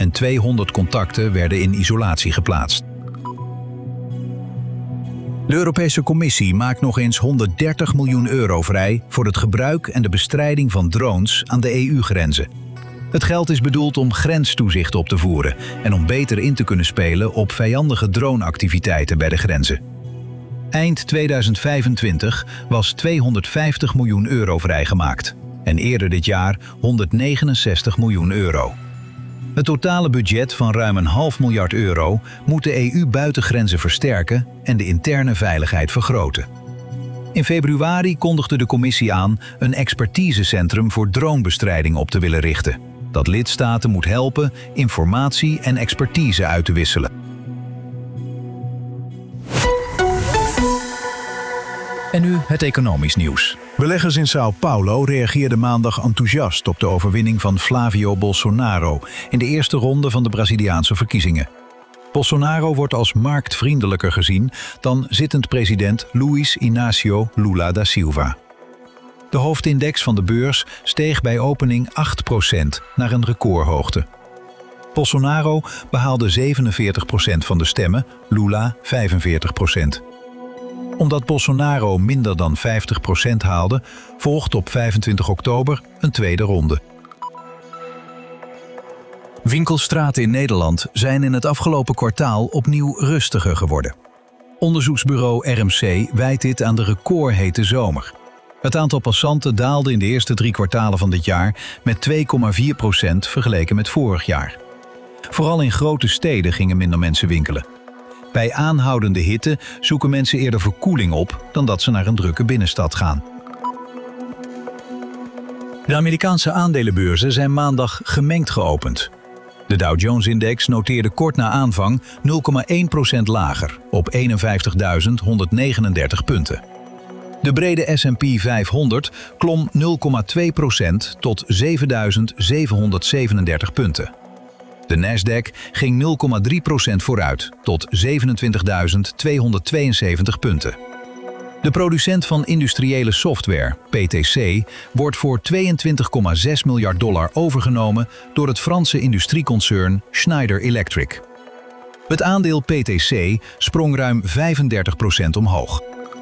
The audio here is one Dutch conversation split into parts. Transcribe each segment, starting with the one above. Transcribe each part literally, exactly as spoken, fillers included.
en tweehonderd contacten werden in isolatie geplaatst. De Europese Commissie maakt nog eens honderddertig miljoen euro vrij voor het gebruik en de bestrijding van drones aan de E U-grenzen. Het geld is bedoeld om grenstoezicht op te voeren en om beter in te kunnen spelen op vijandige droneactiviteiten bij de grenzen. Eind tweeduizend vijfentwintig was tweehonderdvijftig miljoen euro vrijgemaakt en eerder dit jaar honderdnegenenzestig miljoen euro. Het totale budget van ruim een half miljard euro moet de E U-buitengrenzen versterken en de interne veiligheid vergroten. In februari kondigde de Commissie aan een expertisecentrum voor dronebestrijding op te willen richten, dat lidstaten moet helpen informatie en expertise uit te wisselen. En nu het economisch nieuws. Beleggers in Sao Paulo reageerden maandag enthousiast op de overwinning van Flavio Bolsonaro in de eerste ronde van de Braziliaanse verkiezingen. Bolsonaro wordt als marktvriendelijker gezien dan zittend president Luiz Inácio Lula da Silva. De hoofdindex van de beurs steeg bij opening acht procent naar een recordhoogte. Bolsonaro behaalde zevenenveertig procent van de stemmen, Lula vijfenveertig procent. Omdat Bolsonaro minder dan vijftig procent haalde, volgt op vijfentwintig oktober een tweede ronde. Winkelstraten in Nederland zijn in het afgelopen kwartaal opnieuw rustiger geworden. Onderzoeksbureau R M C wijt dit aan de recordhete zomer. Het aantal passanten daalde in de eerste drie kwartalen van dit jaar met twee komma vier procent vergeleken met vorig jaar. Vooral in grote steden gingen minder mensen winkelen. Bij aanhoudende hitte zoeken mensen eerder verkoeling op dan dat ze naar een drukke binnenstad gaan. De Amerikaanse aandelenbeurzen zijn maandag gemengd geopend. De Dow Jones-index noteerde kort na aanvang nul komma één procent lager op eenenvijftigduizend honderdnegenendertig punten. De brede S en P vijfhonderd klom nul komma twee procent tot zevenduizend zevenhonderdzevenendertig punten. De Nasdaq ging nul komma drie procent vooruit tot zevenentwintigduizend tweehonderdtweeënzeventig punten. De producent van industriële software, P T C, wordt voor tweeëntwintig komma zes miljard dollar overgenomen door het Franse industrieconcern Schneider Electric. Het aandeel P T C sprong ruim vijfendertig procent omhoog.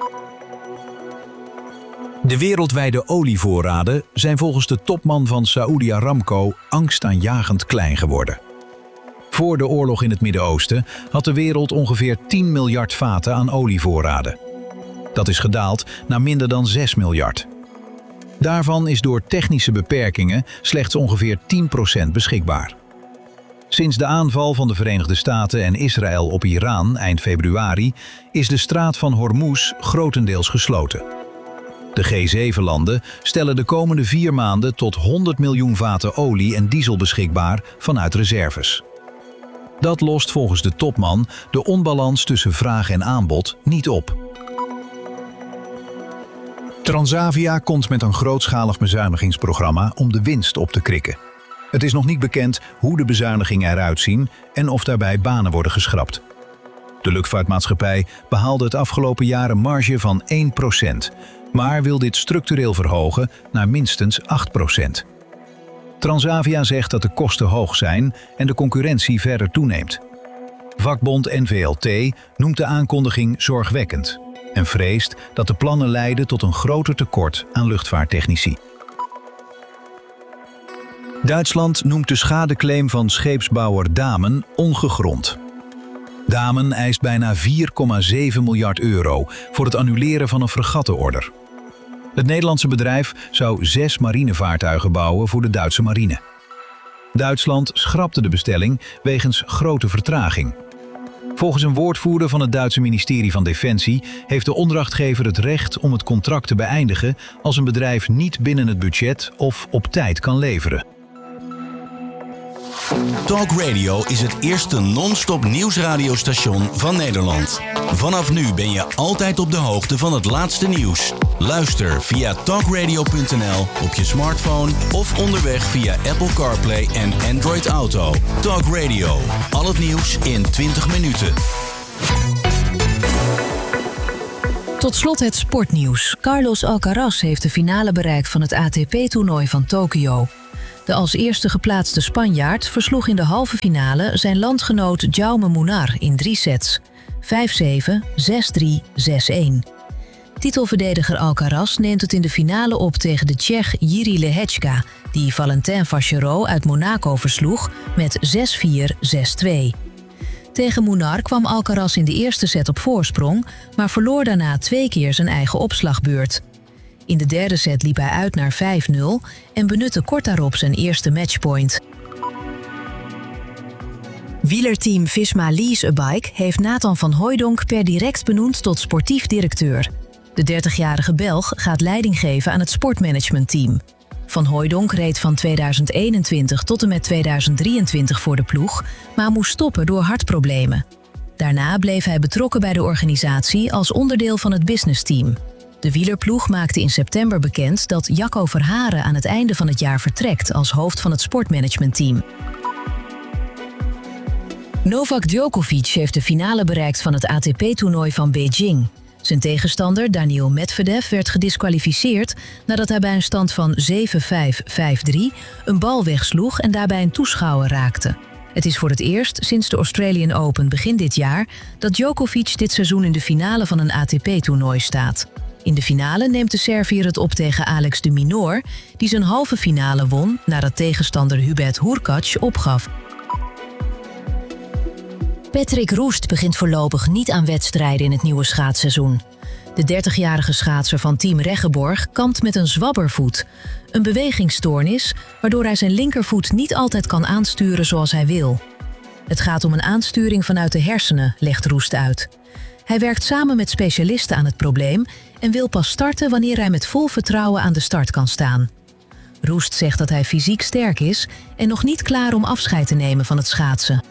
De wereldwijde olievoorraden zijn volgens de topman van Saudi Aramco angstaanjagend klein geworden. Voor de oorlog in het Midden-Oosten had de wereld ongeveer tien miljard vaten aan olievoorraden. Dat is gedaald naar minder dan zes miljard. Daarvan is door technische beperkingen slechts ongeveer tien procent beschikbaar. Sinds de aanval van de Verenigde Staten en Israël op Iran eind februari is de straat van Hormuz grotendeels gesloten. De G zeven landen stellen de komende vier maanden tot honderd miljoen vaten olie en diesel beschikbaar vanuit reserves. Dat lost volgens de topman de onbalans tussen vraag en aanbod niet op. Transavia komt met een grootschalig bezuinigingsprogramma om de winst op te krikken. Het is nog niet bekend hoe de bezuinigingen eruit zien en of daarbij banen worden geschrapt. De luchtvaartmaatschappij behaalde het afgelopen jaar een marge van één procent, maar wil dit structureel verhogen naar minstens acht procent. Transavia zegt dat de kosten hoog zijn en de concurrentie verder toeneemt. Vakbond N V L T noemt de aankondiging zorgwekkend en vreest dat de plannen leiden tot een groter tekort aan luchtvaarttechnici. Duitsland noemt de schadeclaim van scheepsbouwer Damen ongegrond. Damen eist bijna vier komma zeven miljard euro voor het annuleren van een fregattenorder. Het Nederlandse bedrijf zou zes marinevaartuigen bouwen voor de Duitse marine. Duitsland schrapte de bestelling wegens grote vertraging. Volgens een woordvoerder van het Duitse ministerie van Defensie heeft de opdrachtgever het recht om het contract te beëindigen als een bedrijf niet binnen het budget of op tijd kan leveren. Talk Radio is het eerste non-stop nieuwsradiostation van Nederland. Vanaf nu ben je altijd op de hoogte van het laatste nieuws. Luister via talkradio punt n l op je smartphone of onderweg via Apple CarPlay en Android Auto. Talk Radio, al het nieuws in twintig minuten. Tot slot het sportnieuws. Carlos Alcaraz heeft de finale bereikt van het A T P-toernooi van Tokio. De als eerste geplaatste Spanjaard versloeg in de halve finale zijn landgenoot Jaume Munar in drie sets. vijf zeven, zes drie, zes een. Titelverdediger Alcaraz neemt het in de finale op tegen de Tsjech Jiří Lehečka, die Valentin Vachereau uit Monaco versloeg met zes vier, zes twee. Tegen Munar kwam Alcaraz in de eerste set op voorsprong, maar verloor daarna twee keer zijn eigen opslagbeurt. In de derde set liep hij uit naar vijf nul en benutte kort daarop zijn eerste matchpoint. Wielerteam Visma Lease a Bike heeft Nathan van Hooijdonk per direct benoemd tot sportief directeur. De dertigjarige Belg gaat leiding geven aan het sportmanagementteam. Van Hooijdonk reed van tweeduizend eenentwintig tot en met tweeduizend drieëntwintig voor de ploeg, maar moest stoppen door hartproblemen. Daarna bleef hij betrokken bij de organisatie als onderdeel van het businessteam. De wielerploeg maakte in september bekend dat Jacco Verharen aan het einde van het jaar vertrekt als hoofd van het sportmanagementteam. Novak Djokovic heeft de finale bereikt van het A T P-toernooi van Beijing. Zijn tegenstander Daniil Medvedev werd gediskwalificeerd nadat hij bij een stand van zeven vijf, vijf drie een bal wegsloeg en daarbij een toeschouwer raakte. Het is voor het eerst sinds de Australian Open begin dit jaar dat Djokovic dit seizoen in de finale van een A T P-toernooi staat. In de finale neemt de Serviër het op tegen Alex de Minaur, die zijn halve finale won nadat tegenstander Hubert Hurkacz opgaf. Patrick Roest begint voorlopig niet aan wedstrijden in het nieuwe schaatsseizoen. De dertigjarige schaatser van Team Reggeborg kampt met een zwabbervoet, een bewegingsstoornis waardoor hij zijn linkervoet niet altijd kan aansturen zoals hij wil. Het gaat om een aansturing vanuit de hersenen, legt Roest uit. Hij werkt samen met specialisten aan het probleem en wil pas starten wanneer hij met vol vertrouwen aan de start kan staan. Roest zegt dat hij fysiek sterk is en nog niet klaar om afscheid te nemen van het schaatsen.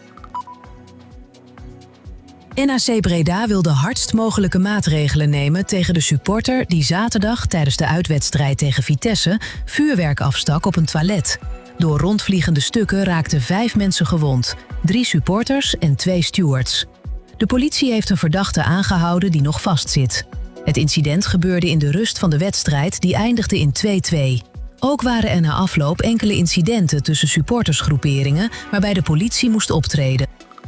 N A C Breda wil de hardst mogelijke maatregelen nemen tegen de supporter die zaterdag tijdens de uitwedstrijd tegen Vitesse vuurwerk afstak op een toilet. Door rondvliegende stukken raakten vijf mensen gewond, drie supporters en twee stewards. De politie heeft een verdachte aangehouden die nog vastzit. Het incident gebeurde in de rust van de wedstrijd die eindigde in twee twee. Ook waren er na afloop enkele incidenten tussen supportersgroeperingen waarbij de politie moest optreden.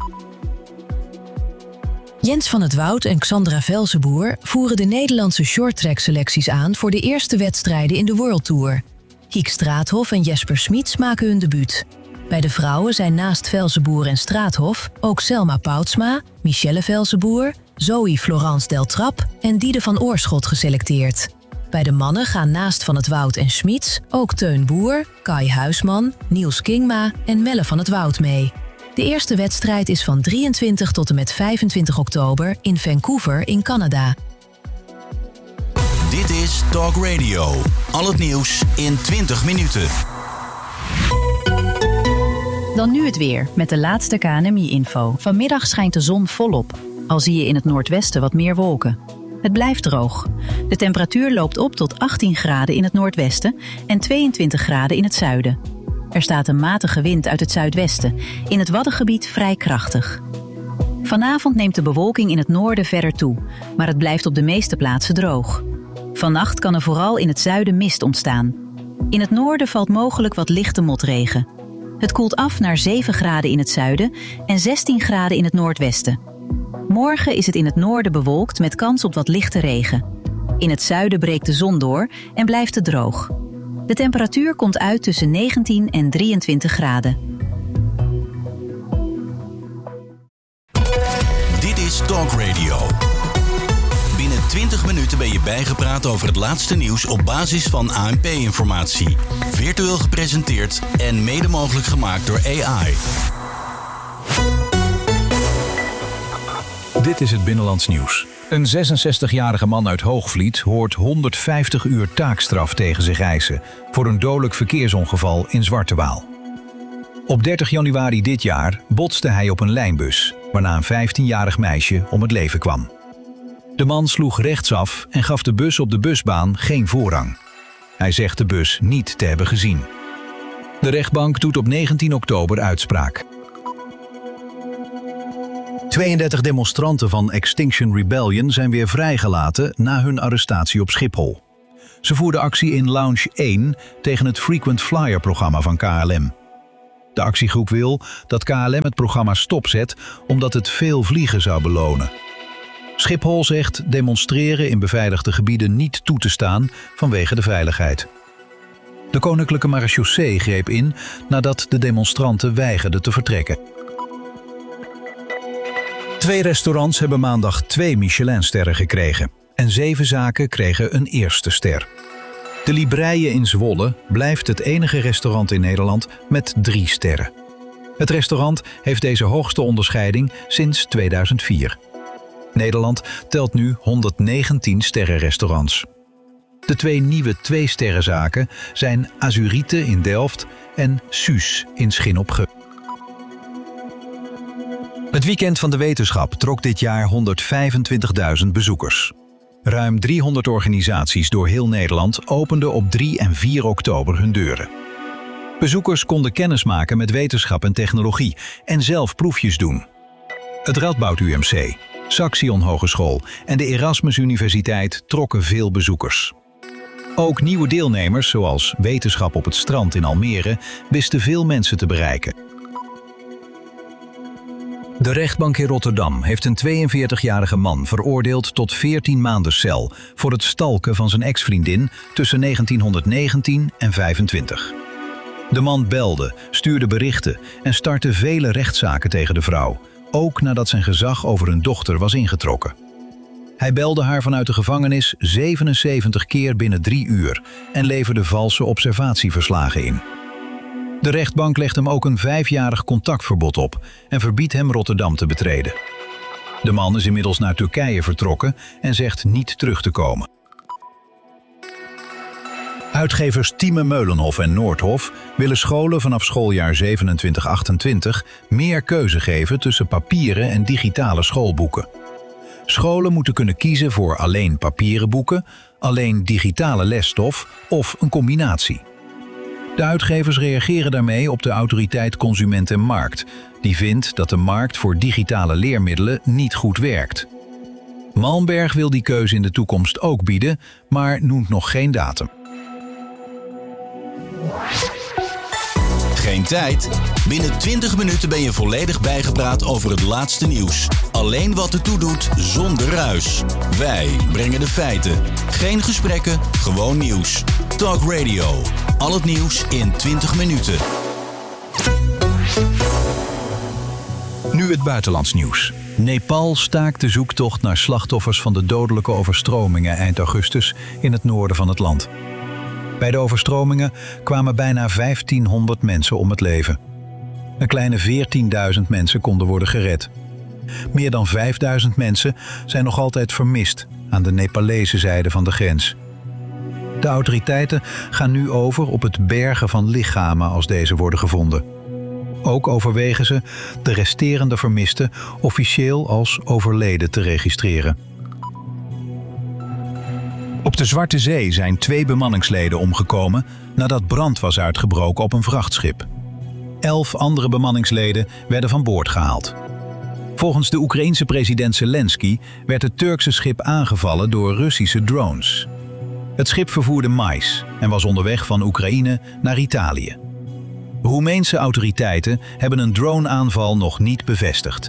Jens van het Woud en Xandra Velzenboer voeren de Nederlandse shorttrack-selecties aan voor de eerste wedstrijden in de World Tour. Hiek Straathof en Jesper Smits maken hun debuut. Bij de vrouwen zijn naast Velzenboer en Straathof ook Selma Poutsma, Michelle Velzenboer, Zoe Florence Deltrap en Diede van Oorschot geselecteerd. Bij de mannen gaan naast Van het Woud en Smits ook Teun Boer, Kai Huisman, Niels Kingma en Melle van het Woud mee. De eerste wedstrijd is van drieëntwintig tot en met vijfentwintig oktober in Vancouver in Canada. Dit is Talk Radio. Al het nieuws in twintig minuten. Dan nu het weer met de laatste K N M I-info. Vanmiddag schijnt de zon volop. Al zie je in het noordwesten wat meer wolken. Het blijft droog. De temperatuur loopt op tot achttien graden in het noordwesten en tweeëntwintig graden in het zuiden. Er staat een matige wind uit het zuidwesten, in het Waddengebied vrij krachtig. Vanavond neemt de bewolking in het noorden verder toe, maar het blijft op de meeste plaatsen droog. Vannacht kan er vooral in het zuiden mist ontstaan. In het noorden valt mogelijk wat lichte motregen. Het koelt af naar zeven graden in het zuiden en zestien graden in het noordwesten. Morgen is het in het noorden bewolkt met kans op wat lichte regen. In het zuiden breekt de zon door en blijft het droog. De temperatuur komt uit tussen negentien en drieëntwintig graden. Dit is Talk Radio. Binnen twintig minuten ben je bijgepraat over het laatste nieuws op basis van A N P-informatie. Virtueel gepresenteerd en mede mogelijk gemaakt door A I. Dit is het Binnenlands Nieuws. Een zesenzestigjarige man uit Hoogvliet hoort honderdvijftig uur taakstraf tegen zich eisen voor een dodelijk verkeersongeval in Zwartewaal. Op dertig januari dit jaar botste hij op een lijnbus, waarna een vijftienjarig meisje om het leven kwam. De man sloeg rechtsaf en gaf de bus op de busbaan geen voorrang. Hij zegt de bus niet te hebben gezien. De rechtbank doet op negentien oktober uitspraak. tweeëndertig demonstranten van Extinction Rebellion zijn weer vrijgelaten na hun arrestatie op Schiphol. Ze voerde actie in Lounge één tegen het Frequent Flyer-programma van K L M. De actiegroep wil dat K L M het programma stopzet omdat het veel vliegen zou belonen. Schiphol zegt demonstreren in beveiligde gebieden niet toe te staan vanwege de veiligheid. De Koninklijke Marechaussee greep in nadat de demonstranten weigerden te vertrekken. Twee restaurants hebben maandag twee Michelinsterren gekregen en zeven zaken kregen een eerste ster. De Libreien in Zwolle blijft het enige restaurant in Nederland met drie sterren. Het restaurant heeft deze hoogste onderscheiding sinds tweeduizend vier. Nederland telt nu honderdnegentien sterrenrestaurants. De twee nieuwe twee-sterrenzaken zijn Azurite in Delft en Suus in Schin op Geul. Het weekend van de wetenschap trok dit jaar honderdvijfentwintigduizend bezoekers. Ruim driehonderd organisaties door heel Nederland openden op drie en vier oktober hun deuren. Bezoekers konden kennismaken met wetenschap en technologie en zelf proefjes doen. Het Radboud U M C, Saxion Hogeschool en de Erasmus Universiteit trokken veel bezoekers. Ook nieuwe deelnemers, zoals Wetenschap op het Strand in Almere, wisten veel mensen te bereiken. De rechtbank in Rotterdam heeft een tweeënveertigjarige man veroordeeld tot veertien maanden cel voor het stalken van zijn ex-vriendin tussen negentienhonderdnegentien en vijfentwintig. De man belde, stuurde berichten en startte vele rechtszaken tegen de vrouw, ook nadat zijn gezag over hun dochter was ingetrokken. Hij belde haar vanuit de gevangenis zevenenzeventig keer binnen drie uur en leverde valse observatieverslagen in. De rechtbank legt hem ook een vijfjarig contactverbod op en verbiedt hem Rotterdam te betreden. De man is inmiddels naar Turkije vertrokken en zegt niet terug te komen. Uitgevers Thieme Meulenhof en Noordhof willen scholen vanaf schooljaar zevenentwintig achtentwintig meer keuze geven tussen papieren en digitale schoolboeken. Scholen moeten kunnen kiezen voor alleen papieren boeken, alleen digitale lesstof of een combinatie. De uitgevers reageren daarmee op de autoriteit Consument en Markt, die vindt dat de markt voor digitale leermiddelen niet goed werkt. Malmberg wil die keuze in de toekomst ook bieden, maar noemt nog geen datum. Geen tijd? Binnen twintig minuten ben je volledig bijgepraat over het laatste nieuws. Alleen wat ertoe doet, zonder ruis. Wij brengen de feiten. Geen gesprekken, gewoon nieuws. Talk Radio. Al het nieuws in twintig minuten. Nu het buitenlands nieuws. Nepal staakt de zoektocht naar slachtoffers van de dodelijke overstromingen eind augustus in het noorden van het land. Bij de overstromingen kwamen bijna vijftienhonderd mensen om het leven. Een kleine veertienduizend mensen konden worden gered. Meer dan vijfduizend mensen zijn nog altijd vermist aan de Nepalese zijde van de grens. De autoriteiten gaan nu over op het bergen van lichamen als deze worden gevonden. Ook overwegen ze de resterende vermisten officieel als overleden te registreren. Op de Zwarte Zee zijn twee bemanningsleden omgekomen nadat brand was uitgebroken op een vrachtschip. Elf andere bemanningsleden werden van boord gehaald. Volgens de Oekraïense president Zelensky werd het Turkse schip aangevallen door Russische drones. Het schip vervoerde mais en was onderweg van Oekraïne naar Italië. Roemeense autoriteiten hebben een droneaanval nog niet bevestigd.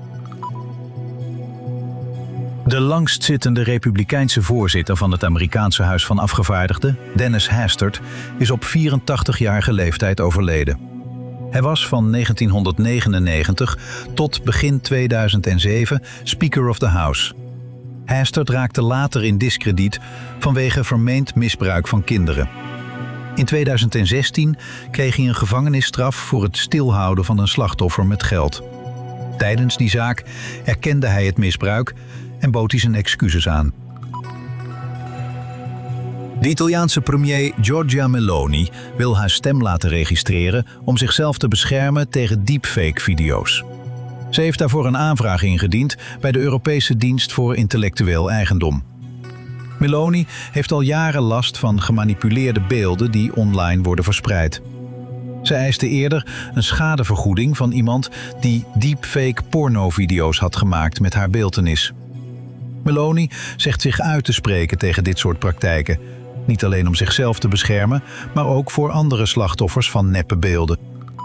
De langstzittende republikeinse voorzitter van het Amerikaanse Huis van Afgevaardigden, Dennis Hastert, is op vierentachtigjarige leeftijd overleden. Hij was van negentienhonderdnegenennegentig tot begin tweeduizend zeven Speaker of the House. Hastert raakte later in diskrediet vanwege vermeend misbruik van kinderen. In tweeduizend zestien kreeg hij een gevangenisstraf voor het stilhouden van een slachtoffer met geld. Tijdens die zaak erkende hij het misbruik en bood hij zijn excuses aan. De Italiaanse premier Giorgia Meloni wil haar stem laten registreren om zichzelf te beschermen tegen deepfake-video's. Ze heeft daarvoor een aanvraag ingediend bij de Europese Dienst voor Intellectueel Eigendom. Meloni heeft al jaren last van gemanipuleerde beelden die online worden verspreid. Ze eiste eerder een schadevergoeding van iemand die deepfake pornovideo's had gemaakt met haar beeltenis. Meloni zegt zich uit te spreken tegen dit soort praktijken, Niet alleen om zichzelf te beschermen, maar ook voor andere slachtoffers van neppe beelden.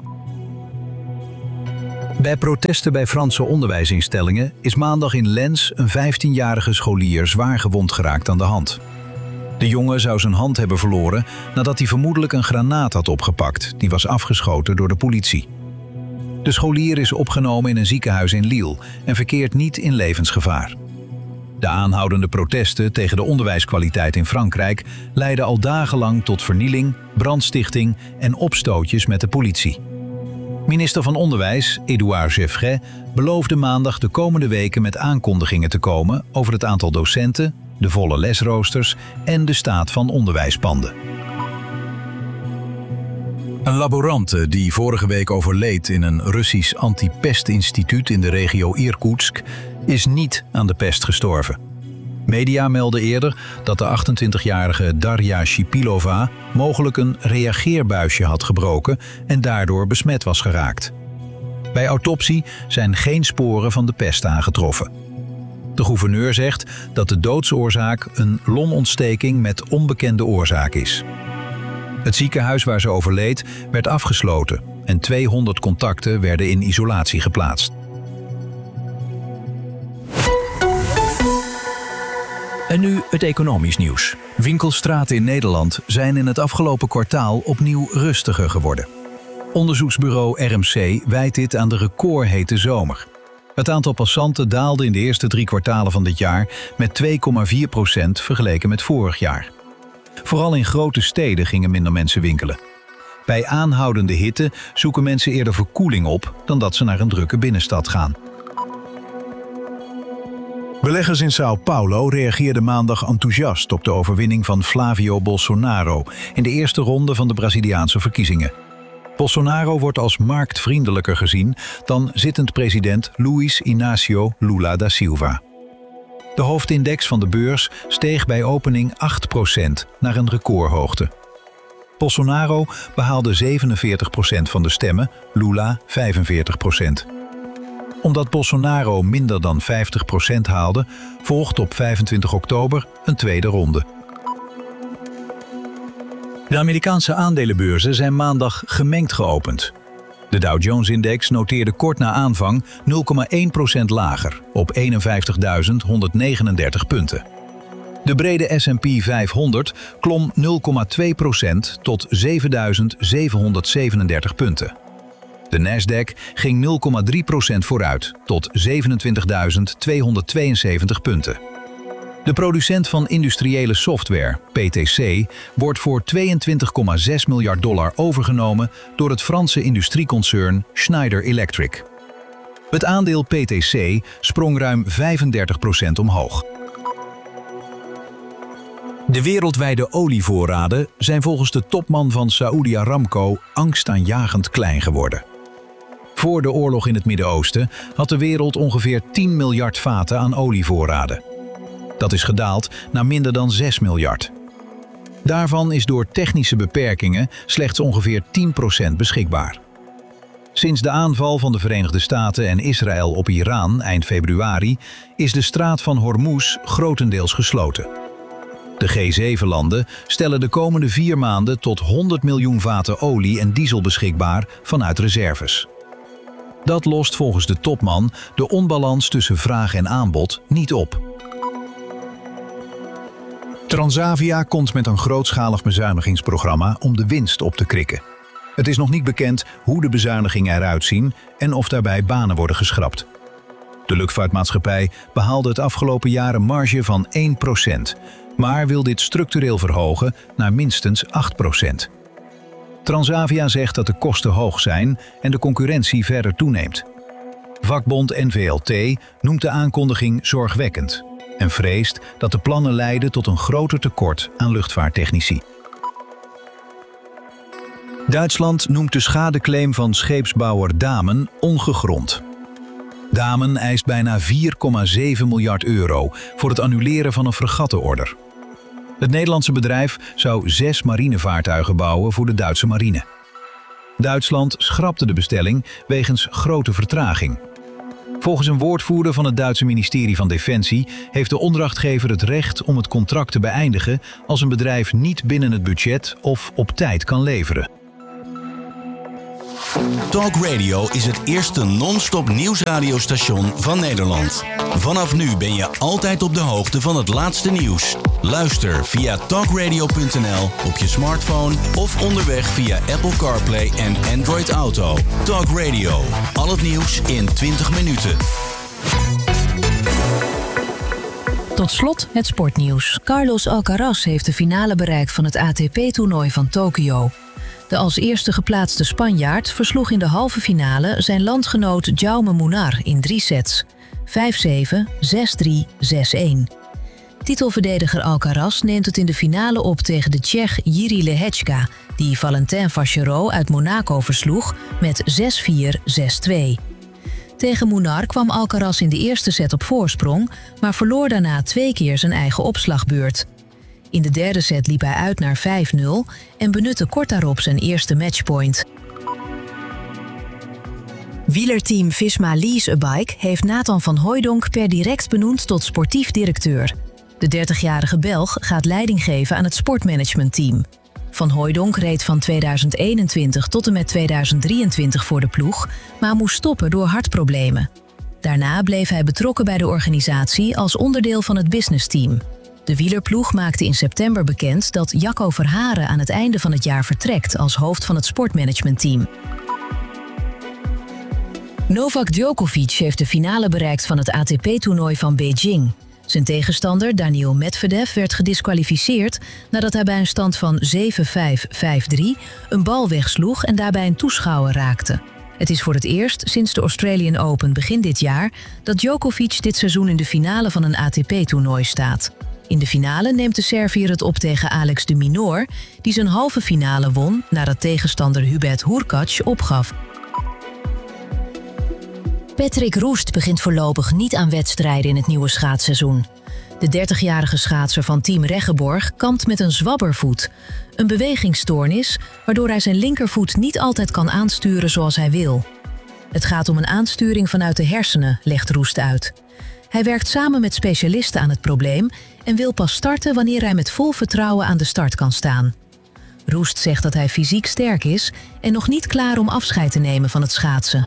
Bij protesten bij Franse onderwijsinstellingen is maandag in Lens een vijftienjarige scholier zwaar gewond geraakt aan de hand. De jongen zou zijn hand hebben verloren nadat hij vermoedelijk een granaat had opgepakt, die was afgeschoten door de politie. De scholier is opgenomen in een ziekenhuis in Lille en verkeert niet in levensgevaar. De aanhoudende protesten tegen de onderwijskwaliteit in Frankrijk leidden al dagenlang tot vernieling, brandstichting en opstootjes met de politie. Minister van Onderwijs, Édouard Geoffrin, beloofde maandag de komende weken met aankondigingen te komen over het aantal docenten, de volle lesroosters en de staat van onderwijspanden. Een laborante die vorige week overleed in een Russisch antipestinstituut in de regio Irkoetsk is niet aan de pest gestorven. Media melden eerder dat de achtentwintigjarige Darja Shipilova mogelijk een reageerbuisje had gebroken en daardoor besmet was geraakt. Bij autopsie zijn geen sporen van de pest aangetroffen. De gouverneur zegt dat de doodsoorzaak een longontsteking met onbekende oorzaak is. Het ziekenhuis waar ze overleed werd afgesloten en tweehonderd contacten werden in isolatie geplaatst. En nu het economisch nieuws. Winkelstraten in Nederland zijn in het afgelopen kwartaal opnieuw rustiger geworden. Onderzoeksbureau R M C wijt dit aan de recordhete zomer. Het aantal passanten daalde in de eerste drie kwartalen van dit jaar met twee komma vier procent vergeleken met vorig jaar. Vooral in grote steden gingen minder mensen winkelen. Bij aanhoudende hitte zoeken mensen eerder verkoeling op dan dat ze naar een drukke binnenstad gaan. Beleggers in Sao Paulo reageerden maandag enthousiast op de overwinning van Flavio Bolsonaro in de eerste ronde van de Braziliaanse verkiezingen. Bolsonaro wordt als marktvriendelijker gezien dan zittend president Luiz Inácio Lula da Silva. De hoofdindex van de beurs steeg bij opening acht procent naar een recordhoogte. Bolsonaro behaalde zevenenveertig procent van de stemmen, Lula vijfenveertig procent. Omdat Bolsonaro minder dan vijftig procent haalde, volgt op vijfentwintig oktober een tweede ronde. De Amerikaanse aandelenbeurzen zijn maandag gemengd geopend. De Dow Jones-index noteerde kort na aanvang nul komma één procent lager op eenenvijftigduizend honderdnegenendertig punten. De brede S en P vijfhonderd klom nul komma twee procent tot zevenduizend zevenhonderdzevenendertig punten. De Nasdaq ging nul komma drie procent vooruit tot zevenentwintigduizend tweehonderdtweeënzeventig punten. De producent van industriële software, P T C, wordt voor tweeëntwintig komma zes miljard dollar overgenomen door het Franse industrieconcern Schneider Electric. Het aandeel P T C sprong ruim vijfendertig procent omhoog. De wereldwijde olievoorraden zijn volgens de topman van Saudi Aramco angstaanjagend klein geworden. Voor de oorlog in het Midden-Oosten had de wereld ongeveer tien miljard vaten aan olievoorraden. Dat is gedaald naar minder dan zes miljard. Daarvan is door technische beperkingen slechts ongeveer tien procent beschikbaar. Sinds de aanval van de Verenigde Staten en Israël op Iran eind februari is de straat van Hormuz grotendeels gesloten. De G zeven landen stellen de komende vier maanden tot honderd miljoen vaten olie en diesel beschikbaar vanuit reserves. Dat lost volgens de topman de onbalans tussen vraag en aanbod niet op. Transavia komt met een grootschalig bezuinigingsprogramma om de winst op te krikken. Het is nog niet bekend hoe de bezuinigingen eruit zien en of daarbij banen worden geschrapt. De luchtvaartmaatschappij behaalde het afgelopen jaar een marge van één procent, maar wil dit structureel verhogen naar minstens acht procent. Transavia zegt dat de kosten hoog zijn en de concurrentie verder toeneemt. Vakbond N V L T noemt de aankondiging zorgwekkend en vreest dat de plannen leiden tot een groter tekort aan luchtvaarttechnici. Duitsland noemt de schadeclaim van scheepsbouwer Damen ongegrond. Damen eist bijna vier komma zeven miljard euro voor het annuleren van een fregattenorder. Het Nederlandse bedrijf zou zes marinevaartuigen bouwen voor de Duitse marine. Duitsland schrapte de bestelling wegens grote vertraging. Volgens een woordvoerder van het Duitse ministerie van Defensie heeft de opdrachtgever het recht om het contract te beëindigen als een bedrijf niet binnen het budget of op tijd kan leveren. Talk Radio is het eerste non-stop nieuwsradiostation van Nederland. Vanaf nu ben je altijd op de hoogte van het laatste nieuws. Luister via talkradio punt n l op je smartphone of onderweg via Apple CarPlay en Android Auto. Talk Radio, al het nieuws in twintig minuten. Tot slot het sportnieuws. Carlos Alcaraz heeft de finale bereikt van het A T P-toernooi van Tokio. De als eerste geplaatste Spanjaard versloeg in de halve finale zijn landgenoot Jaume Munar in drie sets. vijf zeven, zes drie, zes een. Titelverdediger Alcaraz neemt het in de finale op tegen de Tsjech Jiří Lehečka, die Valentin Vachereau uit Monaco versloeg met zes vier, zes twee. Tegen Munar kwam Alcaraz in de eerste set op voorsprong, maar verloor daarna twee keer zijn eigen opslagbeurt. In de derde set liep hij uit naar vijf nul en benutte kort daarop zijn eerste matchpoint. Wielerteam Visma Lease a Bike heeft Nathan van Hooijdonk per direct benoemd tot sportief directeur. De dertigjarige Belg gaat leiding geven aan het sportmanagementteam. Van Hooijdonk reed van tweeduizend eenentwintig tot en met tweeduizend drieëntwintig voor de ploeg, maar moest stoppen door hartproblemen. Daarna bleef hij betrokken bij de organisatie als onderdeel van het businessteam. De wielerploeg maakte in september bekend dat Jacco Verharen aan het einde van het jaar vertrekt als hoofd van het sportmanagementteam. Novak Djokovic heeft de finale bereikt van het A T P-toernooi van Beijing. Zijn tegenstander Daniil Medvedev werd gediskwalificeerd nadat hij bij een stand van zeven vijf, vijf drie een bal wegsloeg en daarbij een toeschouwer raakte. Het is voor het eerst sinds de Australian Open begin dit jaar dat Djokovic dit seizoen in de finale van een A T P-toernooi staat. In de finale neemt de Serviër het op tegen Alex de Minaur, die zijn halve finale won nadat tegenstander Hubert Hurkacz opgaf. Patrick Roest begint voorlopig niet aan wedstrijden in het nieuwe schaatsseizoen. De dertigjarige schaatser van Team Reggeborg kampt met een zwabbervoet, een bewegingsstoornis waardoor hij zijn linkervoet niet altijd kan aansturen zoals hij wil. Het gaat om een aansturing vanuit de hersenen, legt Roest uit. Hij werkt samen met specialisten aan het probleem en wil pas starten wanneer hij met vol vertrouwen aan de start kan staan. Roest zegt dat hij fysiek sterk is en nog niet klaar om afscheid te nemen van het schaatsen.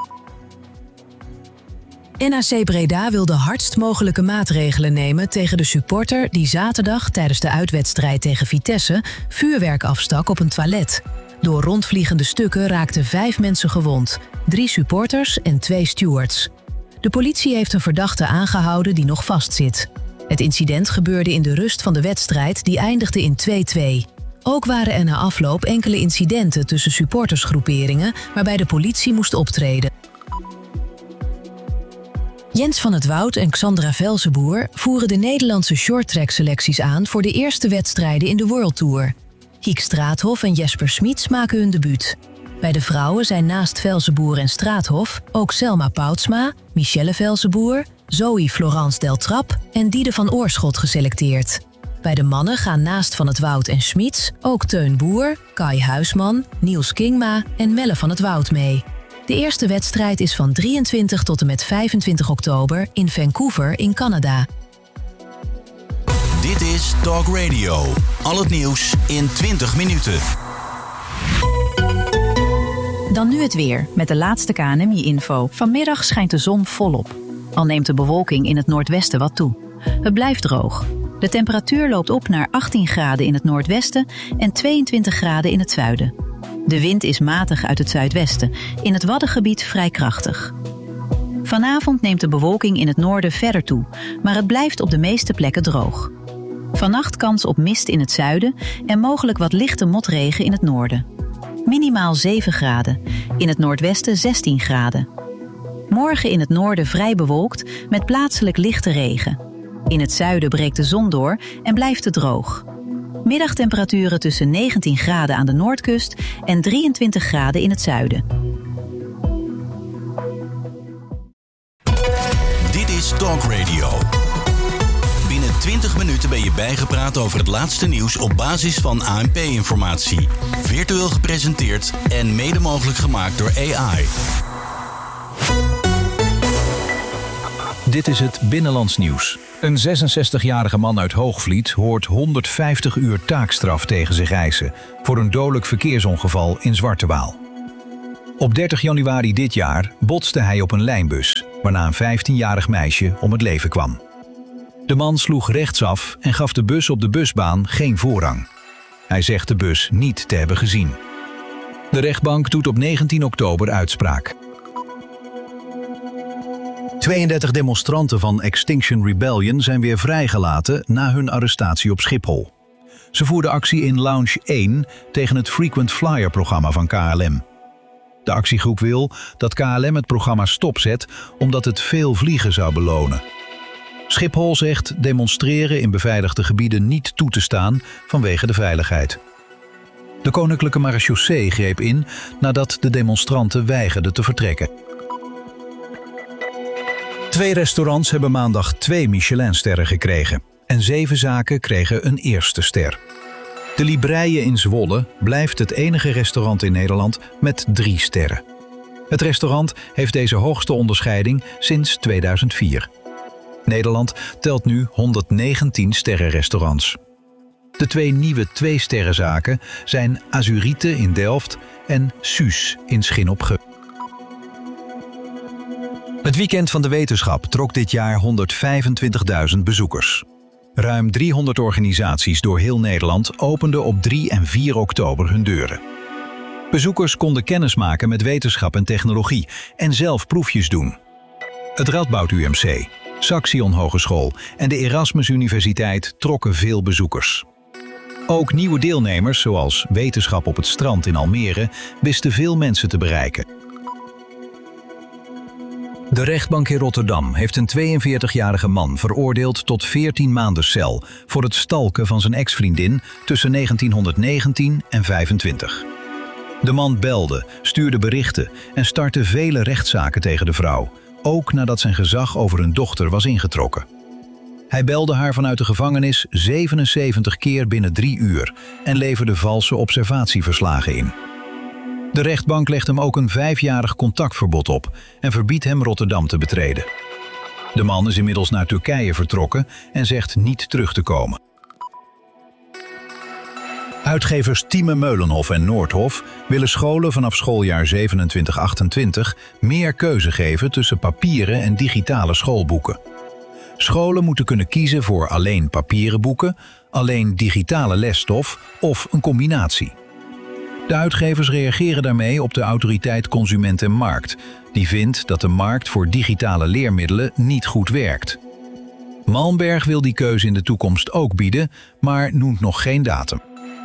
N A C Breda wil de hardst mogelijke maatregelen nemen tegen de supporter die zaterdag tijdens de uitwedstrijd tegen Vitesse vuurwerk afstak op een toilet. Door rondvliegende stukken raakten vijf mensen gewond, drie supporters en twee stewards. De politie heeft een verdachte aangehouden die nog vastzit. Het incident gebeurde in de rust van de wedstrijd die eindigde in twee twee. Ook waren er na afloop enkele incidenten tussen supportersgroeperingen waarbij de politie moest optreden. Jens van het Woud en Xandra Velzenboer voeren de Nederlandse shorttrack selecties aan voor de eerste wedstrijden in de World Tour. Hiek Straathof en Jesper Smits maken hun debuut. Bij de vrouwen zijn naast Velzenboer en Straathof ook Selma Poutsma, Michelle Velzenboer, Zoe Florence Deltrap en Diede van Oorschot geselecteerd. Bij de mannen gaan naast Van het Woud en Smits ook Teun Boer, Kai Huisman, Niels Kingma en Melle van het Woud mee. De eerste wedstrijd is van drieëntwintig tot en met vijfentwintig oktober in Vancouver in Canada. Dit is Talk Radio. Al het nieuws in twintig minuten. Dan nu het weer, met de laatste K N M I-info. Vanmiddag schijnt de zon volop. Al neemt de bewolking in het noordwesten wat toe. Het blijft droog. De temperatuur loopt op naar achttien graden in het noordwesten en tweeëntwintig graden in het zuiden. De wind is matig uit het zuidwesten, in het Waddengebied vrij krachtig. Vanavond neemt de bewolking in het noorden verder toe, maar het blijft op de meeste plekken droog. Vannacht kans op mist in het zuiden en mogelijk wat lichte motregen in het noorden. Minimaal zeven graden, in het noordwesten zestien graden. Morgen in het noorden vrij bewolkt met plaatselijk lichte regen. In het zuiden breekt de zon door en blijft het droog. Middagtemperaturen tussen negentien graden aan de noordkust en drieëntwintig graden in het zuiden. Dit is Talk Radio. Binnen twintig minuten ben je bijgepraat over het laatste nieuws op basis van A N P-informatie. Virtueel gepresenteerd en mede mogelijk gemaakt door A I. Dit is het Binnenlands Nieuws. Een zesenzestigjarige man uit Hoogvliet hoort honderdvijftig uur taakstraf tegen zich eisen voor een dodelijk verkeersongeval in Zwarte Waal. Op dertig januari dit jaar botste hij op een lijnbus, waarna een vijftienjarig meisje om het leven kwam. De man sloeg rechtsaf en gaf de bus op de busbaan geen voorrang. Hij zegt de bus niet te hebben gezien. De rechtbank doet op negentien oktober uitspraak. tweeëndertig demonstranten van Extinction Rebellion zijn weer vrijgelaten na hun arrestatie op Schiphol. Ze voerden actie in Lounge één tegen het Frequent Flyer-programma van K L M. De actiegroep wil dat K L M het programma stopzet omdat het veel vliegen zou belonen. Schiphol zegt demonstreren in beveiligde gebieden niet toe te staan vanwege de veiligheid. De Koninklijke Marechaussee greep in nadat de demonstranten weigerden te vertrekken. Twee restaurants hebben maandag twee Michelinsterren gekregen en zeven zaken kregen een eerste ster. De Libreie in Zwolle blijft het enige restaurant in Nederland met drie sterren. Het restaurant heeft deze hoogste onderscheiding sinds tweeduizend vier. Nederland telt nu honderdnegentien sterrenrestaurants. De twee nieuwe twee-sterrenzaken zijn Azurite in Delft en Suus in Schin op Geul. Het weekend van de wetenschap trok dit jaar honderdvijfentwintigduizend bezoekers. Ruim driehonderd organisaties door heel Nederland openden op drie en vier oktober hun deuren. Bezoekers konden kennismaken met wetenschap en technologie en zelf proefjes doen. Het Radboud U M C, Saxion Hogeschool en de Erasmus Universiteit trokken veel bezoekers. Ook nieuwe deelnemers, zoals Wetenschap op het Strand in Almere, wisten veel mensen te bereiken. De rechtbank in Rotterdam heeft een tweeënveertigjarige man veroordeeld tot veertien maanden cel voor het stalken van zijn ex-vriendin tussen negentienhonderdnegentien en vijfentwintig. De man belde, stuurde berichten en startte vele rechtszaken tegen de vrouw, ook nadat zijn gezag over hun dochter was ingetrokken. Hij belde haar vanuit de gevangenis zevenenzeventig keer binnen drie uur en leverde valse observatieverslagen in. De rechtbank legt hem ook een vijfjarig contactverbod op en verbiedt hem Rotterdam te betreden. De man is inmiddels naar Turkije vertrokken en zegt niet terug te komen. Uitgevers Thieme Meulenhof en Noordhof willen scholen vanaf schooljaar zevenentwintig achtentwintig meer keuze geven tussen papieren en digitale schoolboeken. Scholen moeten kunnen kiezen voor alleen papieren boeken, alleen digitale lesstof of een combinatie. De uitgevers reageren daarmee op de autoriteit Consument en Markt, die vindt dat de markt voor digitale leermiddelen niet goed werkt. Malmberg wil die keuze in de toekomst ook bieden, maar noemt nog geen datum.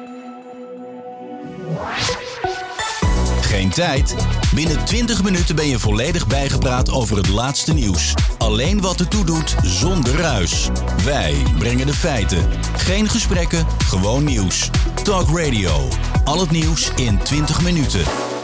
Geen tijd? Binnen twintig minuten ben je volledig bijgepraat over het laatste nieuws. Alleen wat ertoe doet, zonder ruis. Wij brengen de feiten. Geen gesprekken, gewoon nieuws. Talk Radio. Al het nieuws in twintig minuten.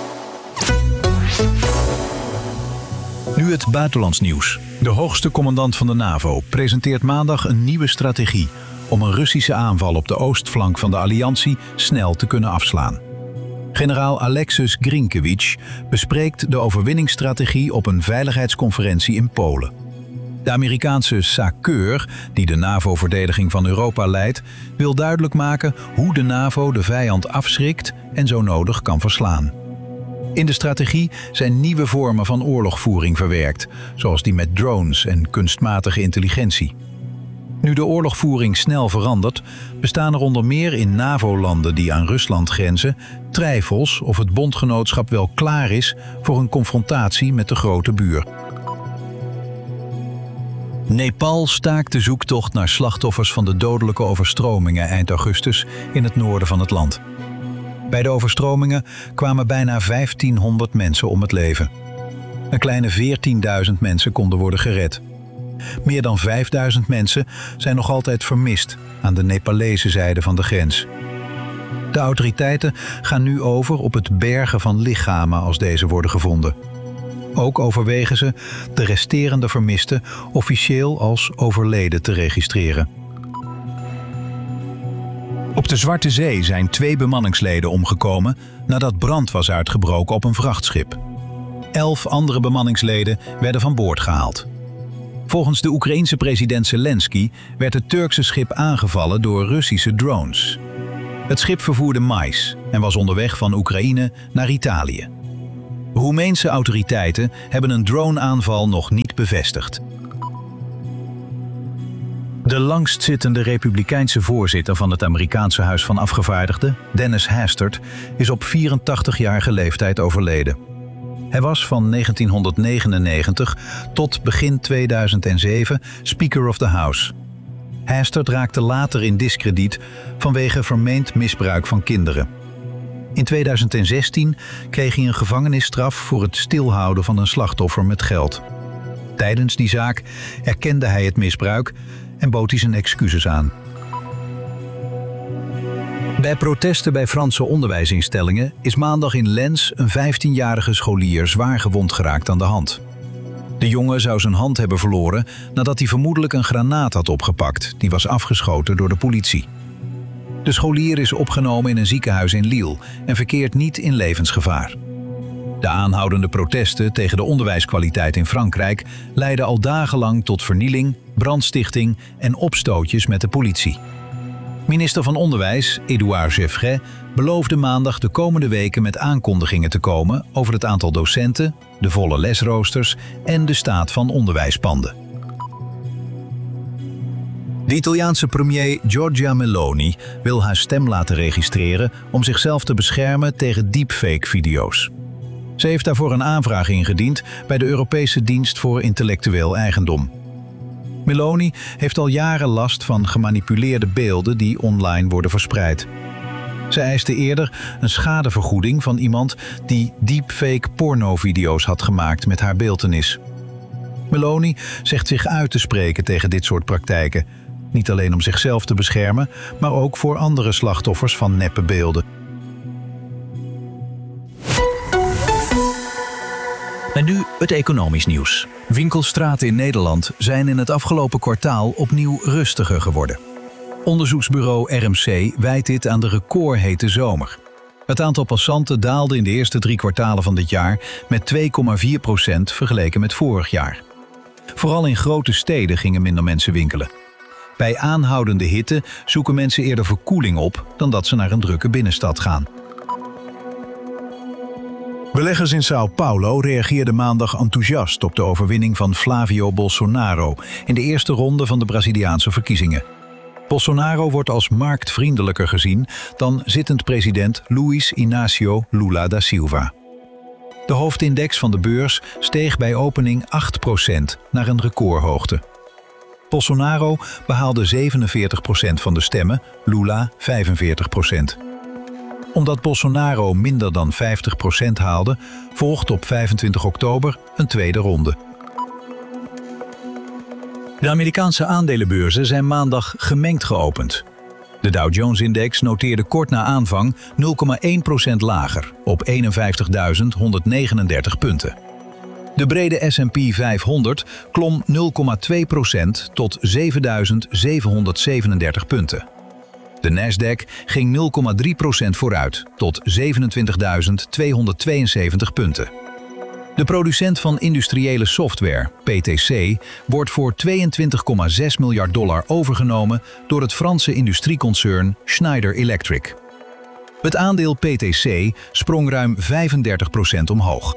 Nu het buitenlands nieuws. De hoogste commandant van de NAVO presenteert maandag een nieuwe strategie om een Russische aanval op de oostflank van de alliantie snel te kunnen afslaan. Generaal Alexis Grinkiewicz bespreekt de overwinningsstrategie op een veiligheidsconferentie in Polen. De Amerikaanse SACEUR, die de NAVO-verdediging van Europa leidt, wil duidelijk maken hoe de NAVO de vijand afschrikt en zo nodig kan verslaan. In de strategie zijn nieuwe vormen van oorlogvoering verwerkt, zoals die met drones en kunstmatige intelligentie. Nu de oorlogvoering snel verandert, bestaan er onder meer in NAVO-landen die aan Rusland grenzen twijfels of het bondgenootschap wel klaar is voor een confrontatie met de grote buur. Nepal staakt de zoektocht naar slachtoffers van de dodelijke overstromingen eind augustus in het noorden van het land. Bij de overstromingen kwamen bijna vijftienhonderd mensen om het leven. Een kleine veertienduizend mensen konden worden gered. Meer dan vijfduizend mensen zijn nog altijd vermist aan de Nepalese zijde van de grens. De autoriteiten gaan nu over op het bergen van lichamen als deze worden gevonden. Ook overwegen ze de resterende vermisten officieel als overleden te registreren. Op de Zwarte Zee zijn twee bemanningsleden omgekomen nadat brand was uitgebroken op een vrachtschip. Elf andere bemanningsleden werden van boord gehaald. Volgens de Oekraïense president Zelensky werd het Turkse schip aangevallen door Russische drones. Het schip vervoerde mais en was onderweg van Oekraïne naar Italië. Roemeense autoriteiten hebben een droneaanval nog niet bevestigd. De langstzittende republikeinse voorzitter van het Amerikaanse Huis van Afgevaardigden, Dennis Hastert, is op vierentachtigjarige leeftijd overleden. Hij was van negentienhonderdnegenennegentig tot begin tweeduizend zeven Speaker of the House. Hastert raakte later in diskrediet vanwege vermeend misbruik van kinderen. In tweeduizend zestien kreeg hij een gevangenisstraf voor het stilhouden van een slachtoffer met geld. Tijdens die zaak erkende hij het misbruik en bood hij zijn excuses aan. Bij protesten bij Franse onderwijsinstellingen is maandag in Lens een vijftienjarige scholier zwaar gewond geraakt aan de hand. De jongen zou zijn hand hebben verloren nadat hij vermoedelijk een granaat had opgepakt, die was afgeschoten door de politie. De scholier is opgenomen in een ziekenhuis in Lille en verkeert niet in levensgevaar. De aanhoudende protesten tegen de onderwijskwaliteit in Frankrijk leidden al dagenlang tot vernieling, brandstichting en opstootjes met de politie. Minister van Onderwijs, Édouard Geoffrin, beloofde maandag de komende weken met aankondigingen te komen over het aantal docenten, de volle lesroosters en de staat van onderwijspanden. De Italiaanse premier Giorgia Meloni wil haar stem laten registreren om zichzelf te beschermen tegen deepfake-video's. Ze heeft daarvoor een aanvraag ingediend bij de Europese Dienst voor Intellectueel Eigendom. Meloni heeft al jaren last van gemanipuleerde beelden die online worden verspreid. Ze eiste eerder een schadevergoeding van iemand die deepfake pornovideo's had gemaakt met haar beeltenis. Meloni zegt zich uit te spreken tegen dit soort praktijken. Niet alleen om zichzelf te beschermen, maar ook voor andere slachtoffers van neppe beelden. En nu het economisch nieuws. Winkelstraten in Nederland zijn in het afgelopen kwartaal opnieuw rustiger geworden. Onderzoeksbureau R M C wijt dit aan de recordhete zomer. Het aantal passanten daalde in de eerste drie kwartalen van dit jaar met twee komma vier procent vergeleken met vorig jaar. Vooral in grote steden gingen minder mensen winkelen. Bij aanhoudende hitte zoeken mensen eerder verkoeling op dan dat ze naar een drukke binnenstad gaan. Beleggers in São Paulo reageerden maandag enthousiast op de overwinning van Flavio Bolsonaro in de eerste ronde van de Braziliaanse verkiezingen. Bolsonaro wordt als marktvriendelijker gezien dan zittend president Luiz Inácio Lula da Silva. De hoofdindex van de beurs steeg bij opening acht procent naar een recordhoogte. Bolsonaro behaalde zevenenveertig procent van de stemmen, Lula vijfenveertig procent. Omdat Bolsonaro minder dan vijftig procent haalde, volgt op vijfentwintig oktober een tweede ronde. De Amerikaanse aandelenbeurzen zijn maandag gemengd geopend. De Dow Jones-index noteerde kort na aanvang nul komma één procent lager op eenenvijftigduizend honderdnegenendertig punten. De brede S en P vijfhonderd klom nul komma twee procent tot zevenduizend zevenhonderdzevenendertig punten. De Nasdaq ging nul komma drie procent vooruit tot zevenentwintigduizend tweehonderdtweeënzeventig punten. De producent van industriële software, P T C, wordt voor tweeëntwintig komma zes miljard dollar overgenomen door het Franse industrieconcern Schneider Electric. Het aandeel P T C sprong ruim vijfendertig procent omhoog.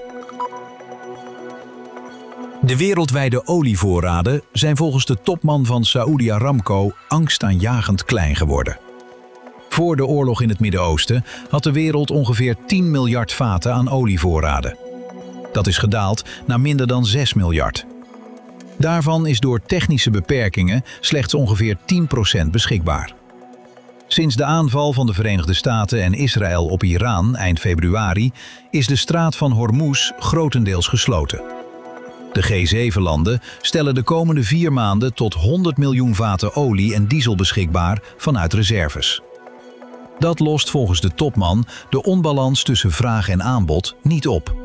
De wereldwijde olievoorraden zijn volgens de topman van Saudi Aramco angstaanjagend klein geworden. Voor de oorlog in het Midden-Oosten had de wereld ongeveer tien miljard vaten aan olievoorraden. Dat is gedaald naar minder dan zes miljard. Daarvan is door technische beperkingen slechts ongeveer tien procent beschikbaar. Sinds de aanval van de Verenigde Staten en Israël op Iran eind februari is de straat van Hormuz grotendeels gesloten. De G zeven landen stellen de komende vier maanden tot honderd miljoen vaten olie en diesel beschikbaar vanuit reserves. Dat lost volgens de topman de onbalans tussen vraag en aanbod niet op.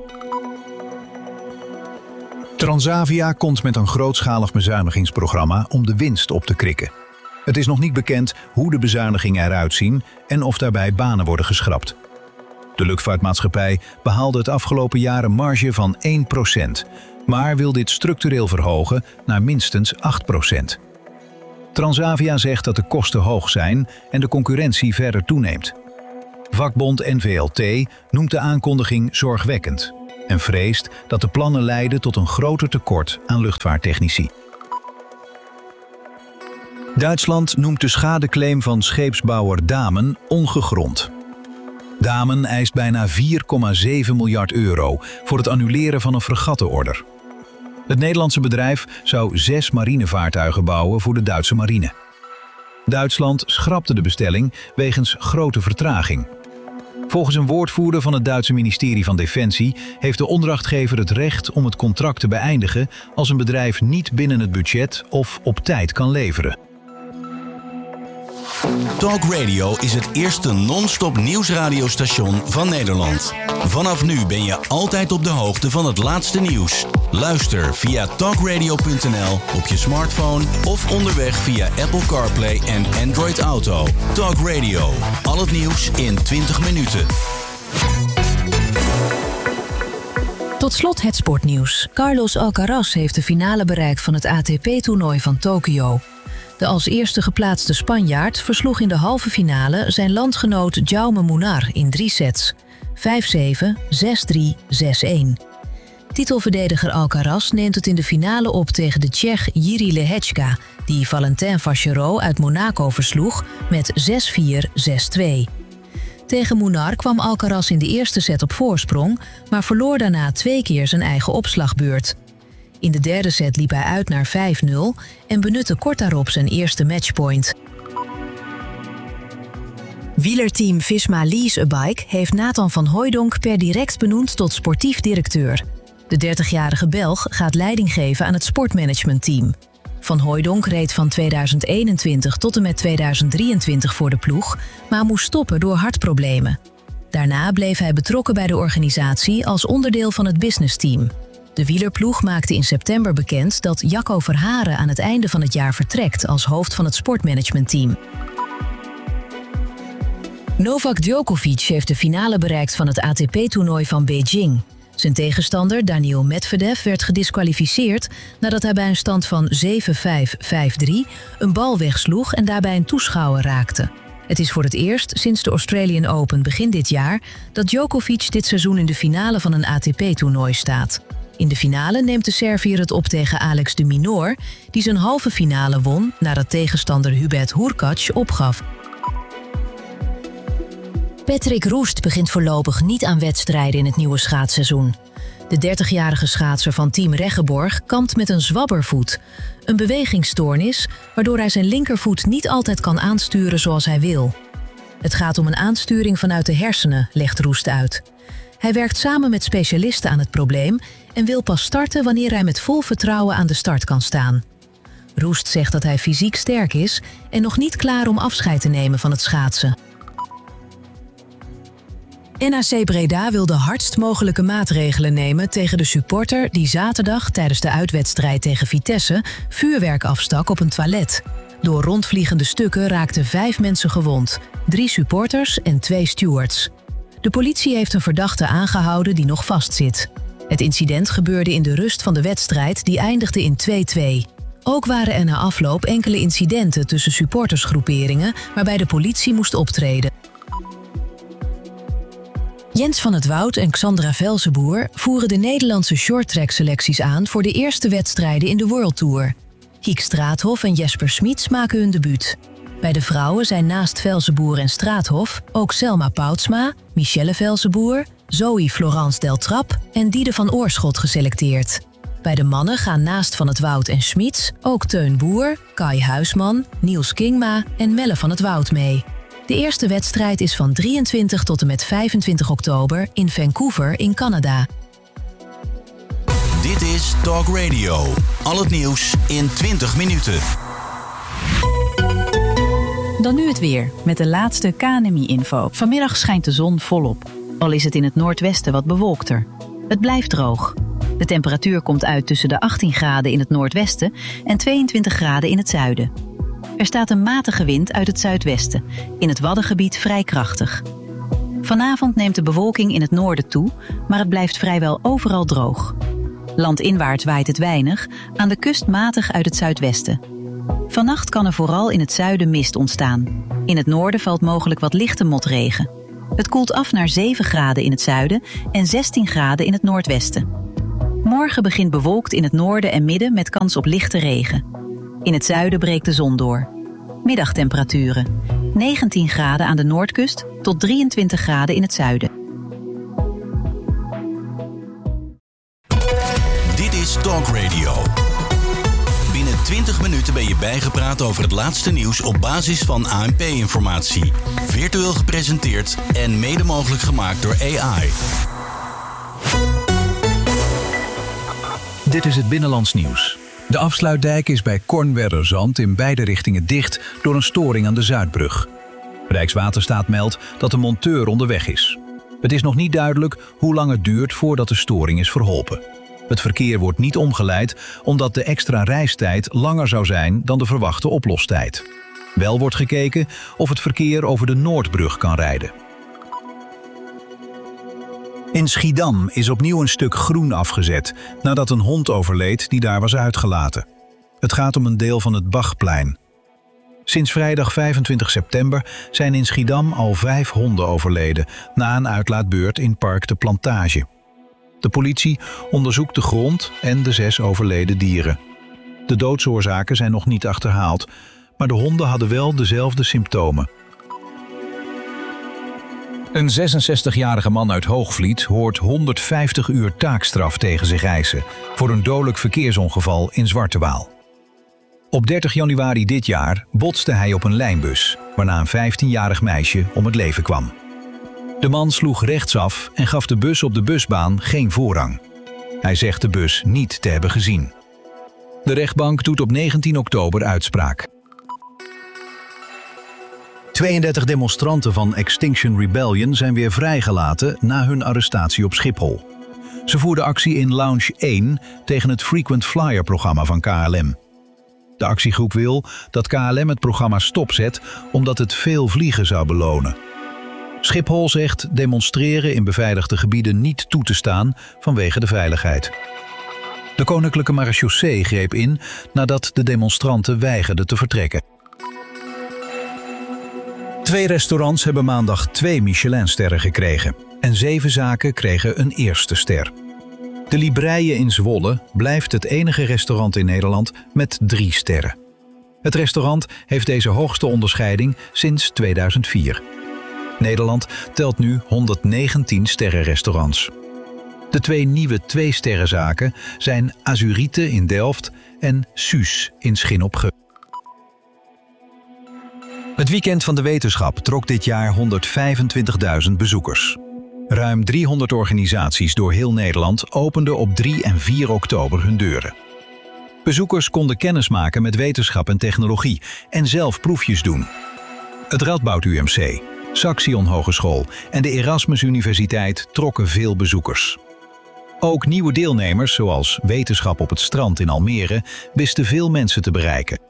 Transavia komt met een grootschalig bezuinigingsprogramma om de winst op te krikken. Het is nog niet bekend hoe de bezuinigingen eruit zien en of daarbij banen worden geschrapt. De luchtvaartmaatschappij behaalde het afgelopen jaar een marge van één procent, maar wil dit structureel verhogen naar minstens acht procent. Transavia zegt dat de kosten hoog zijn en de concurrentie verder toeneemt. Vakbond N V L T noemt de aankondiging zorgwekkend en vreest dat de plannen leiden tot een groter tekort aan luchtvaarttechnici. Duitsland noemt de schadeclaim van scheepsbouwer Damen ongegrond. Damen eist bijna vier komma zeven miljard euro voor het annuleren van een fregattenorder. Het Nederlandse bedrijf zou zes marinevaartuigen bouwen voor de Duitse marine. Duitsland schrapte de bestelling wegens grote vertraging. Volgens een woordvoerder van het Duitse ministerie van Defensie heeft de opdrachtgever het recht om het contract te beëindigen als een bedrijf niet binnen het budget of op tijd kan leveren. Talk Radio is het eerste non-stop nieuwsradiostation van Nederland. Vanaf nu ben je altijd op de hoogte van het laatste nieuws. Luister via talk radio punt n l op je smartphone of onderweg via Apple CarPlay en Android Auto. Talk Radio, al het nieuws in twintig minuten. Tot slot het sportnieuws. Carlos Alcaraz heeft de finale bereikt van het A T P-toernooi van Tokio. De als eerste geplaatste Spanjaard versloeg in de halve finale zijn landgenoot Jaume Munar in drie sets. vijf zeven, zes drie, zes een. Titelverdediger Alcaraz neemt het in de finale op tegen de Tsjech Jiří Lehečka, die Valentin Vachereau uit Monaco versloeg met zes vier, zes twee. Tegen Munar kwam Alcaraz in de eerste set op voorsprong, maar verloor daarna twee keer zijn eigen opslagbeurt. In de derde set liep hij uit naar vijf nul en benutte kort daarop zijn eerste matchpoint. Wielerteam Visma Lease a Bike heeft Nathan van Hooijdonk per direct benoemd tot sportief directeur. De dertigjarige Belg gaat leiding geven aan het sportmanagementteam. Van Hooijdonk reed van tweeduizend eenentwintig tot en met tweeduizend drieëntwintig voor de ploeg, maar moest stoppen door hartproblemen. Daarna bleef hij betrokken bij de organisatie als onderdeel van het businessteam. De wielerploeg maakte in september bekend dat Jacco Verharen aan het einde van het jaar vertrekt als hoofd van het sportmanagementteam. Novak Djokovic heeft de finale bereikt van het A T P-toernooi van Beijing. Zijn tegenstander Daniil Medvedev werd gediskwalificeerd nadat hij bij een stand van zeven vijf, vijf drie een bal wegsloeg en daarbij een toeschouwer raakte. Het is voor het eerst sinds de Australian Open begin dit jaar dat Djokovic dit seizoen in de finale van een A T P-toernooi staat. In de finale neemt de Serviër het op tegen Alex de Minaur, die zijn halve finale won nadat tegenstander Hubert Hurkacz opgaf. Patrick Roest begint voorlopig niet aan wedstrijden in het nieuwe schaatsseizoen. De dertigjarige schaatser van Team Reggeborg kampt met een zwabbervoet, een bewegingsstoornis waardoor hij zijn linkervoet niet altijd kan aansturen zoals hij wil. Het gaat om een aansturing vanuit de hersenen, legt Roest uit. Hij werkt samen met specialisten aan het probleem en wil pas starten wanneer hij met vol vertrouwen aan de start kan staan. Roest zegt dat hij fysiek sterk is en nog niet klaar om afscheid te nemen van het schaatsen. N A C Breda wil de hardst mogelijke maatregelen nemen tegen de supporter die zaterdag tijdens de uitwedstrijd tegen Vitesse vuurwerk afstak op een toilet. Door rondvliegende stukken raakten vijf mensen gewond, drie supporters en twee stewards. De politie heeft een verdachte aangehouden die nog vastzit. Het incident gebeurde in de rust van de wedstrijd die eindigde in twee twee. Ook waren er na afloop enkele incidenten tussen supportersgroeperingen waarbij de politie moest optreden. Jens van het Woud en Xandra Velzenboer voeren de Nederlandse shorttrack selecties aan voor de eerste wedstrijden in de World Tour. Hiek Straathof en Jesper Smits maken hun debuut. Bij de vrouwen zijn naast Velzenboer en Straathof ook Selma Poutsma, Michelle Velzenboer, Zoe Florence Deltrap en Diede van Oorschot geselecteerd. Bij de mannen gaan naast Van het Woud en Smits ook Teun Boer, Kai Huisman, Niels Kingma en Melle van het Woud mee. De eerste wedstrijd is van drieëntwintig tot en met vijfentwintig oktober in Vancouver in Canada. Dit is Talk Radio. Al het nieuws in twintig minuten. Dan nu het weer, met de laatste K N M I-info. Vanmiddag schijnt de zon volop, al is het in het noordwesten wat bewolkter. Het blijft droog. De temperatuur komt uit tussen de achttien graden in het noordwesten en tweeëntwintig graden in het zuiden. Er staat een matige wind uit het zuidwesten, in het Waddengebied vrij krachtig. Vanavond neemt de bewolking in het noorden toe, maar het blijft vrijwel overal droog. Landinwaarts waait het weinig, aan de kust matig uit het zuidwesten. Vannacht kan er vooral in het zuiden mist ontstaan. In het noorden valt mogelijk wat lichte motregen. Het koelt af naar zeven graden in het zuiden en zestien graden in het noordwesten. Morgen begint bewolkt in het noorden en midden met kans op lichte regen. In het zuiden breekt de zon door. Middagtemperaturen: negentien graden aan de noordkust tot drieëntwintig graden in het zuiden. Dit is Talk Radio. Binnen twintig minuten ben je bijgepraat over het laatste nieuws op basis van A N P-informatie. Virtueel gepresenteerd en mede mogelijk gemaakt door A I. Dit is het Binnenlands Nieuws. De afsluitdijk is bij Kornwerderzand in beide richtingen dicht door een storing aan de Zuidbrug. Rijkswaterstaat meldt dat de monteur onderweg is. Het is nog niet duidelijk hoe lang het duurt voordat de storing is verholpen. Het verkeer wordt niet omgeleid omdat de extra reistijd langer zou zijn dan de verwachte oplostijd. Wel wordt gekeken of het verkeer over de Noordbrug kan rijden. In Schiedam is opnieuw een stuk groen afgezet nadat een hond overleed die daar was uitgelaten. Het gaat om een deel van het Bachplein. Sinds vrijdag vijfentwintig september zijn in Schiedam al vijf honden overleden na een uitlaatbeurt in Park de Plantage. De politie onderzoekt de grond en de zes overleden dieren. De doodsoorzaken zijn nog niet achterhaald, maar de honden hadden wel dezelfde symptomen. Een zesenzestigjarige man uit Hoogvliet hoort honderdvijftig uur taakstraf tegen zich eisen voor een dodelijk verkeersongeval in Zwartewaal. Op dertig januari dit jaar botste hij op een lijnbus, waarna een vijftienjarig meisje om het leven kwam. De man sloeg rechtsaf en gaf de bus op de busbaan geen voorrang. Hij zegt de bus niet te hebben gezien. De rechtbank doet op negentien oktober uitspraak. tweeëndertig demonstranten van Extinction Rebellion zijn weer vrijgelaten na hun arrestatie op Schiphol. Ze voerden actie in Lounge één tegen het Frequent Flyer-programma van K L M. De actiegroep wil dat K L M het programma stopzet omdat het veel vliegen zou belonen. Schiphol zegt demonstreren in beveiligde gebieden niet toe te staan vanwege de veiligheid. De Koninklijke Marechaussee greep in nadat de demonstranten weigerden te vertrekken. Twee restaurants hebben maandag twee Michelinsterren gekregen en zeven zaken kregen een eerste ster. De Libreien in Zwolle blijft het enige restaurant in Nederland met drie sterren. Het restaurant heeft deze hoogste onderscheiding sinds tweeduizend vier. Nederland telt nu honderdnegentien sterrenrestaurants. De twee nieuwe twee-sterrenzaken zijn Azurite in Delft en Suus in Schin op Geul. Het weekend van de wetenschap trok dit jaar honderdvijfentwintigduizend bezoekers. Ruim driehonderd organisaties door heel Nederland openden op drie en vier oktober hun deuren. Bezoekers konden kennis maken met wetenschap en technologie en zelf proefjes doen. Het Radboud U M C, Saxion Hogeschool en de Erasmus Universiteit trokken veel bezoekers. Ook nieuwe deelnemers, zoals Wetenschap op het Strand in Almere, wisten veel mensen te bereiken.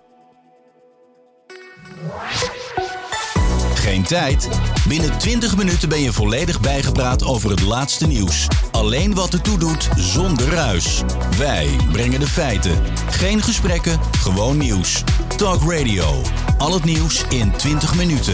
Geen tijd? Binnen twintig minuten ben je volledig bijgepraat over het laatste nieuws. Alleen wat ertoe doet, zonder ruis. Wij brengen de feiten. Geen gesprekken, gewoon nieuws. Talk Radio. Al het nieuws in twintig minuten.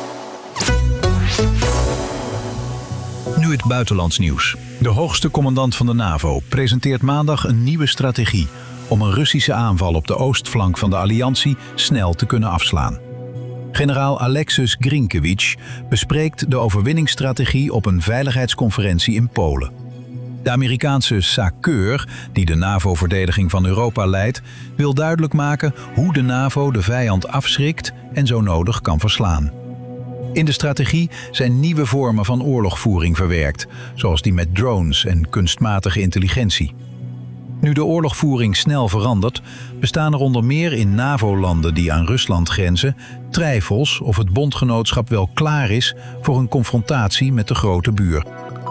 Nu het buitenlands nieuws. De hoogste commandant van de NAVO presenteert maandag een nieuwe strategie om een Russische aanval op de oostflank van de alliantie snel te kunnen afslaan. Generaal Alexis Grinkewicz bespreekt de overwinningsstrategie op een veiligheidsconferentie in Polen. De Amerikaanse SACEUR, die de NAVO-verdediging van Europa leidt, wil duidelijk maken hoe de NAVO de vijand afschrikt en zo nodig kan verslaan. In de strategie zijn nieuwe vormen van oorlogvoering verwerkt, zoals die met drones en kunstmatige intelligentie. Nu de oorlogvoering snel verandert, bestaan er onder meer in NAVO-landen die aan Rusland grenzen twijfels of het bondgenootschap wel klaar is voor een confrontatie met de grote buur.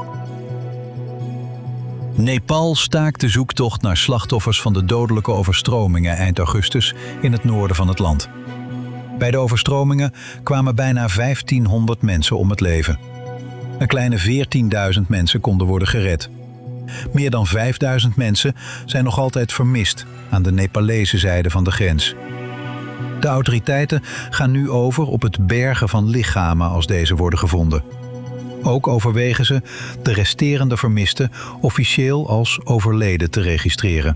Nepal staakt de zoektocht naar slachtoffers van de dodelijke overstromingen eind augustus in het noorden van het land. Bij de overstromingen kwamen bijna vijftienhonderd mensen om het leven. Een kleine veertienduizend mensen konden worden gered. Meer dan vijfduizend mensen zijn nog altijd vermist aan de Nepalese zijde van de grens. De autoriteiten gaan nu over op het bergen van lichamen als deze worden gevonden. Ook overwegen ze de resterende vermisten officieel als overleden te registreren.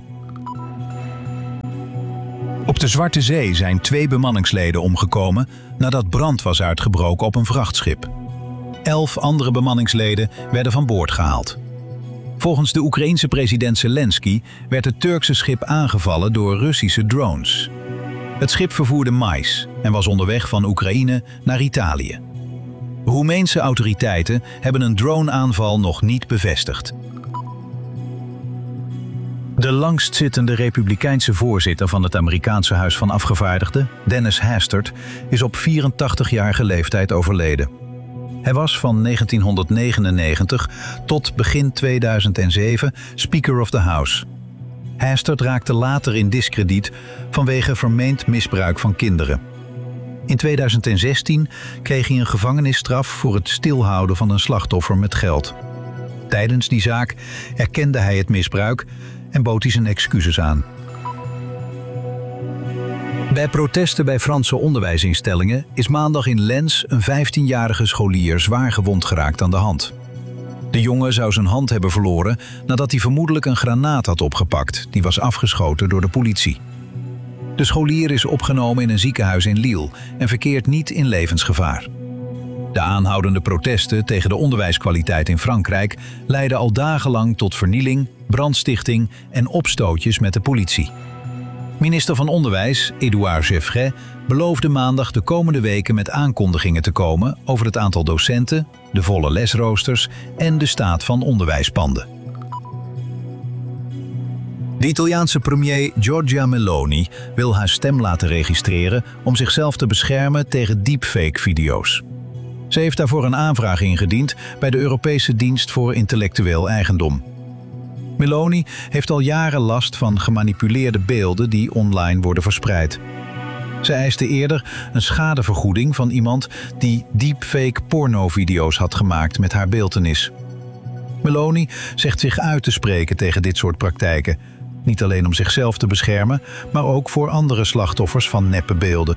Op de Zwarte Zee zijn twee bemanningsleden omgekomen nadat brand was uitgebroken op een vrachtschip. Elf andere bemanningsleden werden van boord gehaald. Volgens de Oekraïense president Zelensky werd het Turkse schip aangevallen door Russische drones. Het schip vervoerde mais en was onderweg van Oekraïne naar Italië. Roemeense autoriteiten hebben een droneaanval nog niet bevestigd. De langstzittende republikeinse voorzitter van het Amerikaanse Huis van Afgevaardigden, Dennis Hastert, is op vierentachtigjarige leeftijd overleden. Hij was van negentienhonderdnegenennegentig tot begin tweeduizend zeven Speaker of the House. Hastert raakte later in diskrediet vanwege vermeend misbruik van kinderen. In tweeduizend zestien kreeg hij een gevangenisstraf voor het stilhouden van een slachtoffer met geld. Tijdens die zaak erkende hij het misbruik en bood hij zijn excuses aan. Bij protesten bij Franse onderwijsinstellingen is maandag in Lens een vijftienjarige scholier zwaar gewond geraakt aan de hand. De jongen zou zijn hand hebben verloren nadat hij vermoedelijk een granaat had opgepakt, die was afgeschoten door de politie. De scholier is opgenomen in een ziekenhuis in Lille en verkeert niet in levensgevaar. De aanhoudende protesten tegen de onderwijskwaliteit in Frankrijk leidden al dagenlang tot vernieling, brandstichting en opstootjes met de politie. Minister van Onderwijs, Édouard Geoffroy, beloofde maandag de komende weken met aankondigingen te komen over het aantal docenten, de volle lesroosters en de staat van onderwijspanden. De Italiaanse premier Giorgia Meloni wil haar stem laten registreren om zichzelf te beschermen tegen deepfake-video's. Ze heeft daarvoor een aanvraag ingediend bij de Europese Dienst voor Intellectueel Eigendom. Meloni heeft al jaren last van gemanipuleerde beelden die online worden verspreid. Ze eiste eerder een schadevergoeding van iemand die deepfake pornovideo's had gemaakt met haar beeltenis. Meloni zegt zich uit te spreken tegen dit soort praktijken. Niet alleen om zichzelf te beschermen, maar ook voor andere slachtoffers van neppe beelden.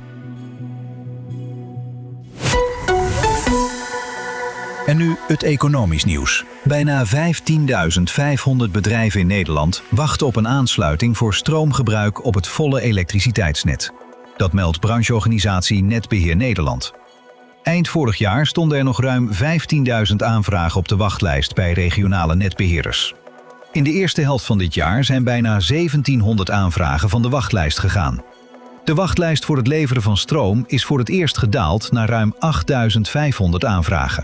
En nu het economisch nieuws. Bijna vijftienduizend vijfhonderd bedrijven in Nederland wachten op een aansluiting voor stroomgebruik op het volle elektriciteitsnet. Dat meldt brancheorganisatie Netbeheer Nederland. Eind vorig jaar stonden er nog ruim vijftienduizend aanvragen op de wachtlijst bij regionale netbeheerders. In de eerste helft van dit jaar zijn bijna zeventienhonderd aanvragen van de wachtlijst gegaan. De wachtlijst voor het leveren van stroom is voor het eerst gedaald naar ruim achtduizend vijfhonderd aanvragen.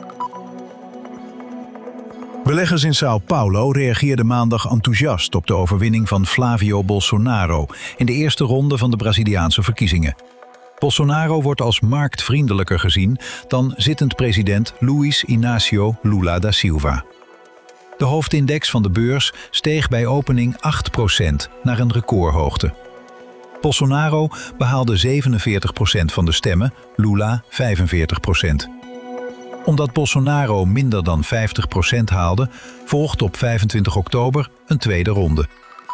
Beleggers in São Paulo reageerden maandag enthousiast op de overwinning van Flavio Bolsonaro in de eerste ronde van de Braziliaanse verkiezingen. Bolsonaro wordt als marktvriendelijker gezien dan zittend president Luiz Inácio Lula da Silva. De hoofdindex van de beurs steeg bij opening acht procent naar een recordhoogte. Bolsonaro behaalde zevenenveertig procent van de stemmen, Lula vijfenveertig procent. Omdat Bolsonaro minder dan vijftig procent haalde, volgt op vijfentwintig oktober een tweede ronde.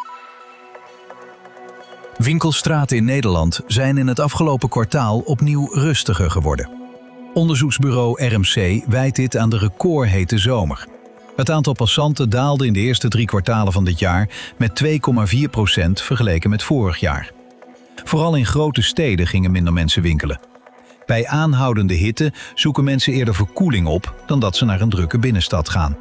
Winkelstraten in Nederland zijn in het afgelopen kwartaal opnieuw rustiger geworden. Onderzoeksbureau R M C wijt dit aan de recordhete zomer. Het aantal passanten daalde in de eerste drie kwartalen van dit jaar met twee komma vier procent vergeleken met vorig jaar. Vooral in grote steden gingen minder mensen winkelen. Bij aanhoudende hitte zoeken mensen eerder verkoeling op dan dat ze naar een drukke binnenstad gaan.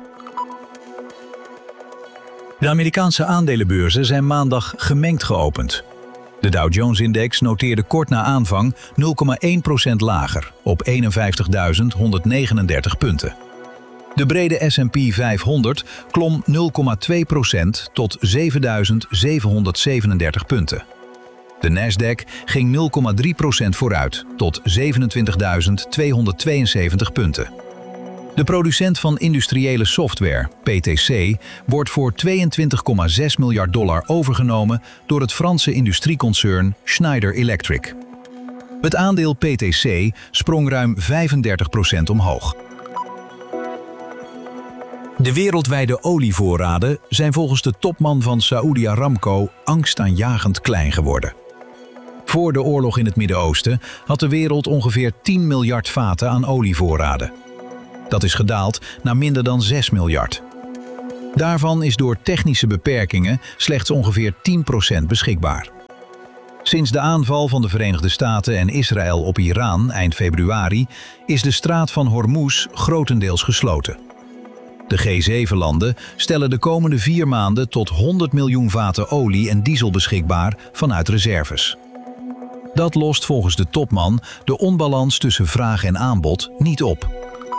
De Amerikaanse aandelenbeurzen zijn maandag gemengd geopend. De Dow Jones-index noteerde kort na aanvang nul komma één procent lager op eenenvijftigduizend honderdnegenendertig punten. De brede S en P vijfhonderd klom nul komma twee procent tot zevenduizend zevenhonderdzevenendertig punten. De Nasdaq ging nul komma drie procent vooruit tot zevenentwintigduizend tweehonderdtweeënzeventig punten. De producent van industriële software, P T C, wordt voor tweeëntwintig komma zes miljard dollar overgenomen door het Franse industrieconcern Schneider Electric. Het aandeel P T C sprong ruim vijfendertig procent omhoog. De wereldwijde olievoorraden zijn volgens de topman van Saudi Aramco angstaanjagend klein geworden. Voor de oorlog in het Midden-Oosten had de wereld ongeveer tien miljard vaten aan olievoorraden. Dat is gedaald naar minder dan zes miljard. Daarvan is door technische beperkingen slechts ongeveer tien procent beschikbaar. Sinds de aanval van de Verenigde Staten en Israël op Iran eind februari is de straat van Hormuz grotendeels gesloten. De G zeven landen stellen de komende vier maanden tot honderd miljoen vaten olie en diesel beschikbaar vanuit reserves. Dat lost volgens de topman de onbalans tussen vraag en aanbod niet op.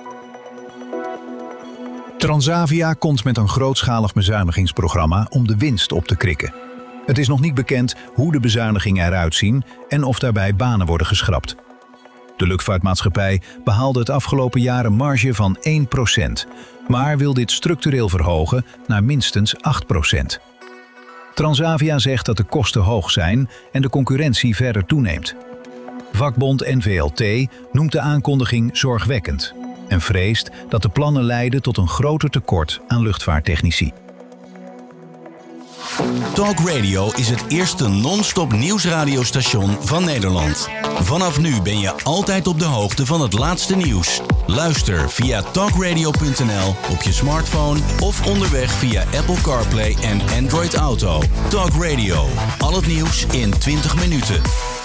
Transavia komt met een grootschalig bezuinigingsprogramma om de winst op te krikken. Het is nog niet bekend hoe de bezuinigingen eruit zien en of daarbij banen worden geschrapt. De luchtvaartmaatschappij behaalde het afgelopen jaar een marge van één procent, maar wil dit structureel verhogen naar minstens acht procent. Transavia zegt dat de kosten hoog zijn en de concurrentie verder toeneemt. Vakbond N V L T noemt de aankondiging zorgwekkend en vreest dat de plannen leiden tot een groter tekort aan luchtvaarttechnici. Talk Radio is het eerste non-stop nieuwsradiostation van Nederland. Vanaf nu ben je altijd op de hoogte van het laatste nieuws. Luister via talk radio punt n l op je smartphone of onderweg via Apple CarPlay en Android Auto. Talk Radio, al het nieuws in twintig minuten.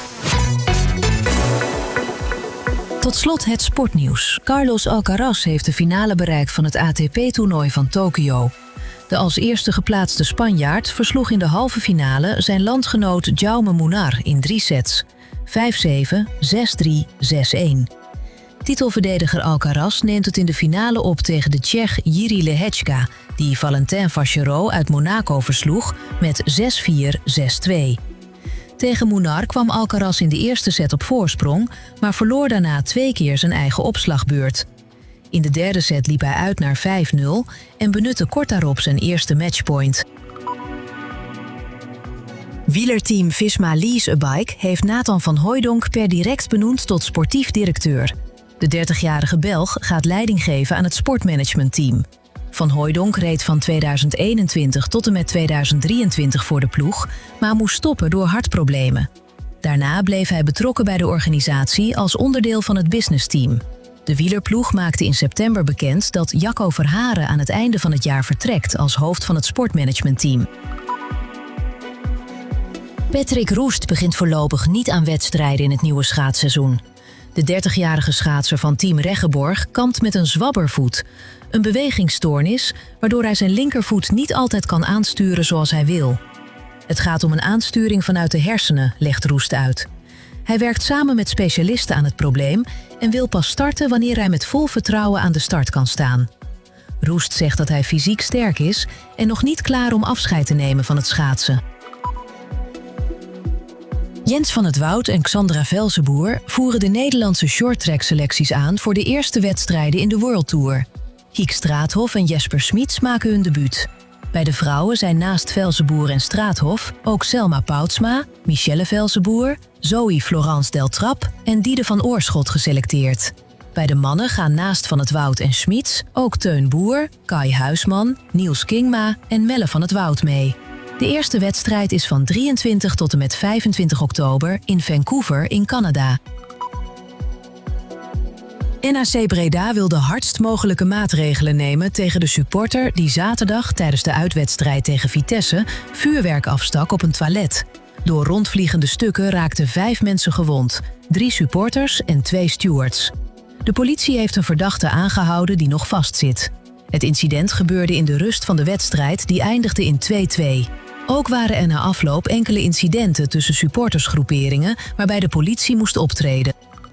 Tot slot het sportnieuws. Carlos Alcaraz heeft de finale bereikt van het A T P-toernooi van Tokio. De als eerste geplaatste Spanjaard versloeg in de halve finale zijn landgenoot Jaume Munar in drie sets. vijf zeven, zes drie, zes een. Titelverdediger Alcaraz neemt het in de finale op tegen de Tsjech Jiří Lehečka, die Valentin Vachereau uit Monaco versloeg met zes vier, zes twee. Tegen Munar kwam Alcaraz in de eerste set op voorsprong, maar verloor daarna twee keer zijn eigen opslagbeurt. In de derde set liep hij uit naar vijf nul en benutte kort daarop zijn eerste matchpoint. Wielerteam Visma Lease a Bike heeft Nathan van Hooijdonk per direct benoemd tot sportief directeur. De dertigjarige Belg gaat leiding geven aan het sportmanagementteam. Van Hooijdonk reed van tweeduizend eenentwintig tot en met tweeduizend drieëntwintig voor de ploeg, maar moest stoppen door hartproblemen. Daarna bleef hij betrokken bij de organisatie als onderdeel van het businessteam. De wielerploeg maakte in september bekend dat Jacco Verharen aan het einde van het jaar vertrekt als hoofd van het sportmanagementteam. Patrick Roest begint voorlopig niet aan wedstrijden in het nieuwe schaatsseizoen. De dertigjarige schaatser van Team Reggeborg kampt met een zwabbervoet, een bewegingsstoornis waardoor hij zijn linkervoet niet altijd kan aansturen zoals hij wil. Het gaat om een aansturing vanuit de hersenen, legt Roest uit. Hij werkt samen met specialisten aan het probleem en wil pas starten wanneer hij met vol vertrouwen aan de start kan staan. Roest zegt dat hij fysiek sterk is en nog niet klaar om afscheid te nemen van het schaatsen. Jens van het Woud en Xandra Velzenboer voeren de Nederlandse shorttrack selecties aan voor de eerste wedstrijden in de World Tour. Hiek Straathof en Jesper Smits maken hun debuut. Bij de vrouwen zijn naast Velzenboer en Straathof ook Selma Poutsma, Michelle Velzenboer, Zoe Florence Deltrap en Diede van Oorschot geselecteerd. Bij de mannen gaan naast Van het Woud en Smits ook Teun Boer, Kai Huisman, Niels Kingma en Melle van het Woud mee. De eerste wedstrijd is van drieëntwintig tot en met vijfentwintig oktober in Vancouver in Canada. N A C Breda wil de hardst mogelijke maatregelen nemen tegen de supporter die zaterdag tijdens de uitwedstrijd tegen Vitesse vuurwerk afstak op een toilet. Door rondvliegende stukken raakten vijf mensen gewond, drie supporters en twee stewards. De politie heeft een verdachte aangehouden die nog vastzit. Het incident gebeurde in de rust van de wedstrijd die eindigde in twee twee. Ook waren er na afloop enkele incidenten tussen supportersgroeperingen waarbij de politie moest optreden.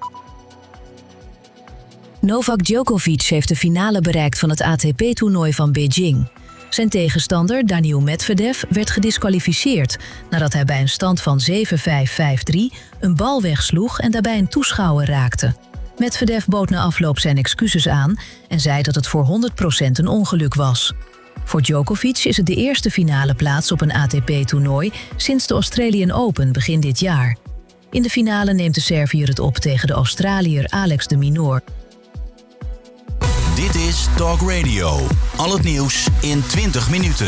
Novak Djokovic heeft de finale bereikt van het A T P-toernooi van Beijing. Zijn tegenstander Daniil Medvedev werd gediskwalificeerd nadat hij bij een stand van zeven vijf, vijf drie een bal wegsloeg en daarbij een toeschouwer raakte. Medvedev bood na afloop zijn excuses aan en zei dat het voor honderd procent een ongeluk was. Voor Djokovic is het de eerste finale plaats op een A T P-toernooi sinds de Australian Open begin dit jaar. In de finale neemt de Serviër het op tegen de Australiër Alex de Minaur. Dit is Talk Radio. Al het nieuws in twintig minuten.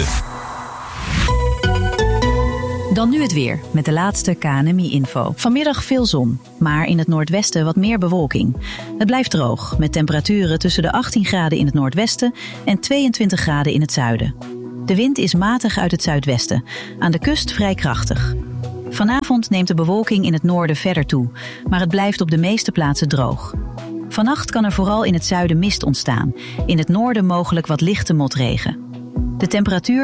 Dan nu het weer, met de laatste K N M I-info. Vanmiddag veel zon, maar in het noordwesten wat meer bewolking. Het blijft droog, met temperaturen tussen de achttien graden in het noordwesten en tweeëntwintig graden in het zuiden. De wind is matig uit het zuidwesten, aan de kust vrij krachtig. Vanavond neemt de bewolking in het noorden verder toe, maar het blijft op de meeste plaatsen droog. Vannacht kan er vooral in het zuiden mist ontstaan, in het noorden mogelijk wat lichte motregen. De temperatuur